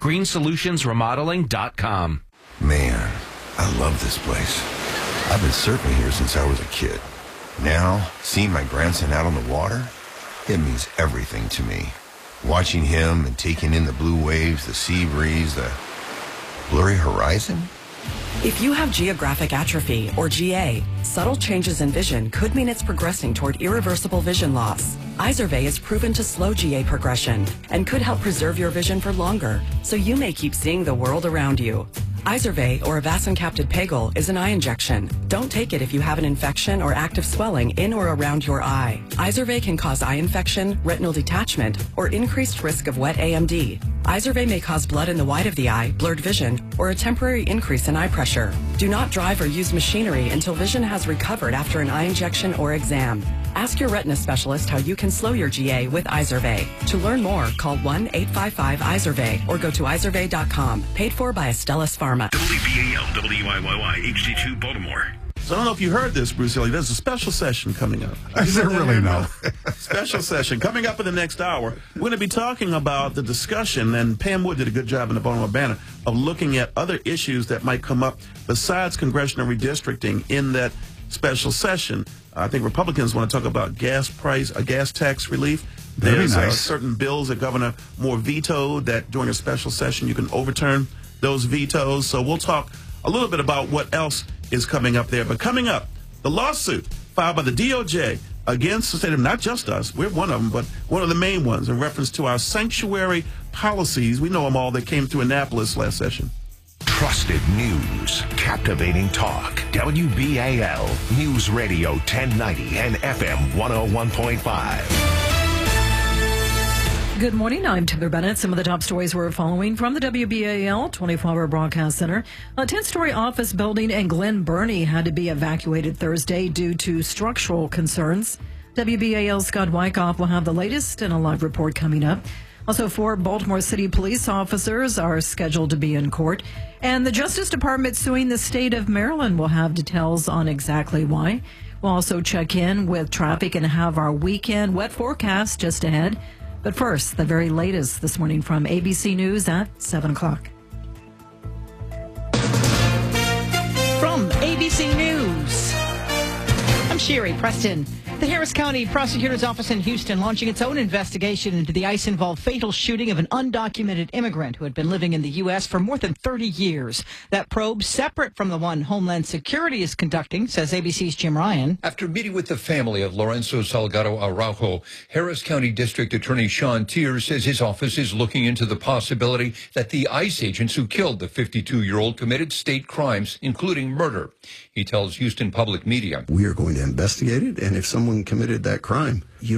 Speaker 19: GreenSolutionsRemodeling.com.
Speaker 17: Man, I love this place. I've been surfing here since I was a kid. Now, seeing my grandson out on the water, it means everything to me. Watching him and taking in the blue waves, the sea breeze, the blurry horizon?
Speaker 18: If you have geographic atrophy, or GA, subtle changes in vision could mean it's progressing toward irreversible vision loss. Izervay is proven to slow GA progression and could help preserve your vision for longer, so you may keep seeing the world around you. Izervay, or avacincaptad pegol, is an eye injection. Don't take it if you have an infection or active swelling in or around your eye. Izervay can cause eye infection, retinal detachment, or increased risk of wet AMD. Izervay may cause blood in the white of the eye, blurred vision, or a temporary increase in eye pressure. Do not drive or use machinery until vision has recovered after an eye injection or exam. Ask your retina specialist how you can slow your GA with Izervay. To learn more, call 1-855-IZERVAY or go to izervay.com. Paid for by Astellas Pharma.
Speaker 1: WBAL, WYYY, HD2 Baltimore.
Speaker 3: So I don't know if you heard this, Bruce Hilly. There's a special session coming up.
Speaker 7: Is there really? No.
Speaker 3: Special session coming up in the next hour. We're going to be talking about the discussion, and Pam Wood did a good job in the Baltimore Banner of looking at other issues that might come up besides congressional redistricting in that special session. I think Republicans want to talk about gas tax relief. There's certain bills that Governor Moore vetoed that during a special session you can overturn those vetoes. So we'll talk a little bit about what else is coming up there. But coming up, the lawsuit filed by the DOJ against the state of, not just us, we're one of them, but one of the main ones in reference to our sanctuary policies. We know them all that came through Annapolis last session.
Speaker 9: Trusted news, captivating talk. WBAL News Radio 1090 and FM 101.5.
Speaker 13: Good morning. I'm Taylor Bennett. Some of the top stories we're following from the WBAL 24-hour broadcast center. A 10-story office building in Glen Burnie had to be evacuated Thursday due to structural concerns. WBAL's Scott Wyckoff will have the latest in a live report coming up. Also, 4 Baltimore City police officers are scheduled to be in court. And the Justice Department suing the state of Maryland will have details on exactly why. We'll also check in with traffic and have our weekend wet forecast just ahead. But first, the very latest this morning from ABC News at 7 o'clock.
Speaker 21: From ABC News, I'm Sherry Preston. The Harris County Prosecutor's Office in Houston launching its own investigation into the ICE-involved fatal shooting of an undocumented immigrant who had been living in the U.S. for more than 30 years. That probe, separate from the one Homeland Security is conducting, says ABC's Jim Ryan.
Speaker 22: After meeting with the family of Lorenzo Salgado Araujo, Harris County District Attorney Sean Tier says his office is looking into the possibility that the ICE agents who killed the 52-year-old committed state crimes, including murder. He tells Houston Public Media,
Speaker 23: "We are going to investigate it, and if someone committed that crime, you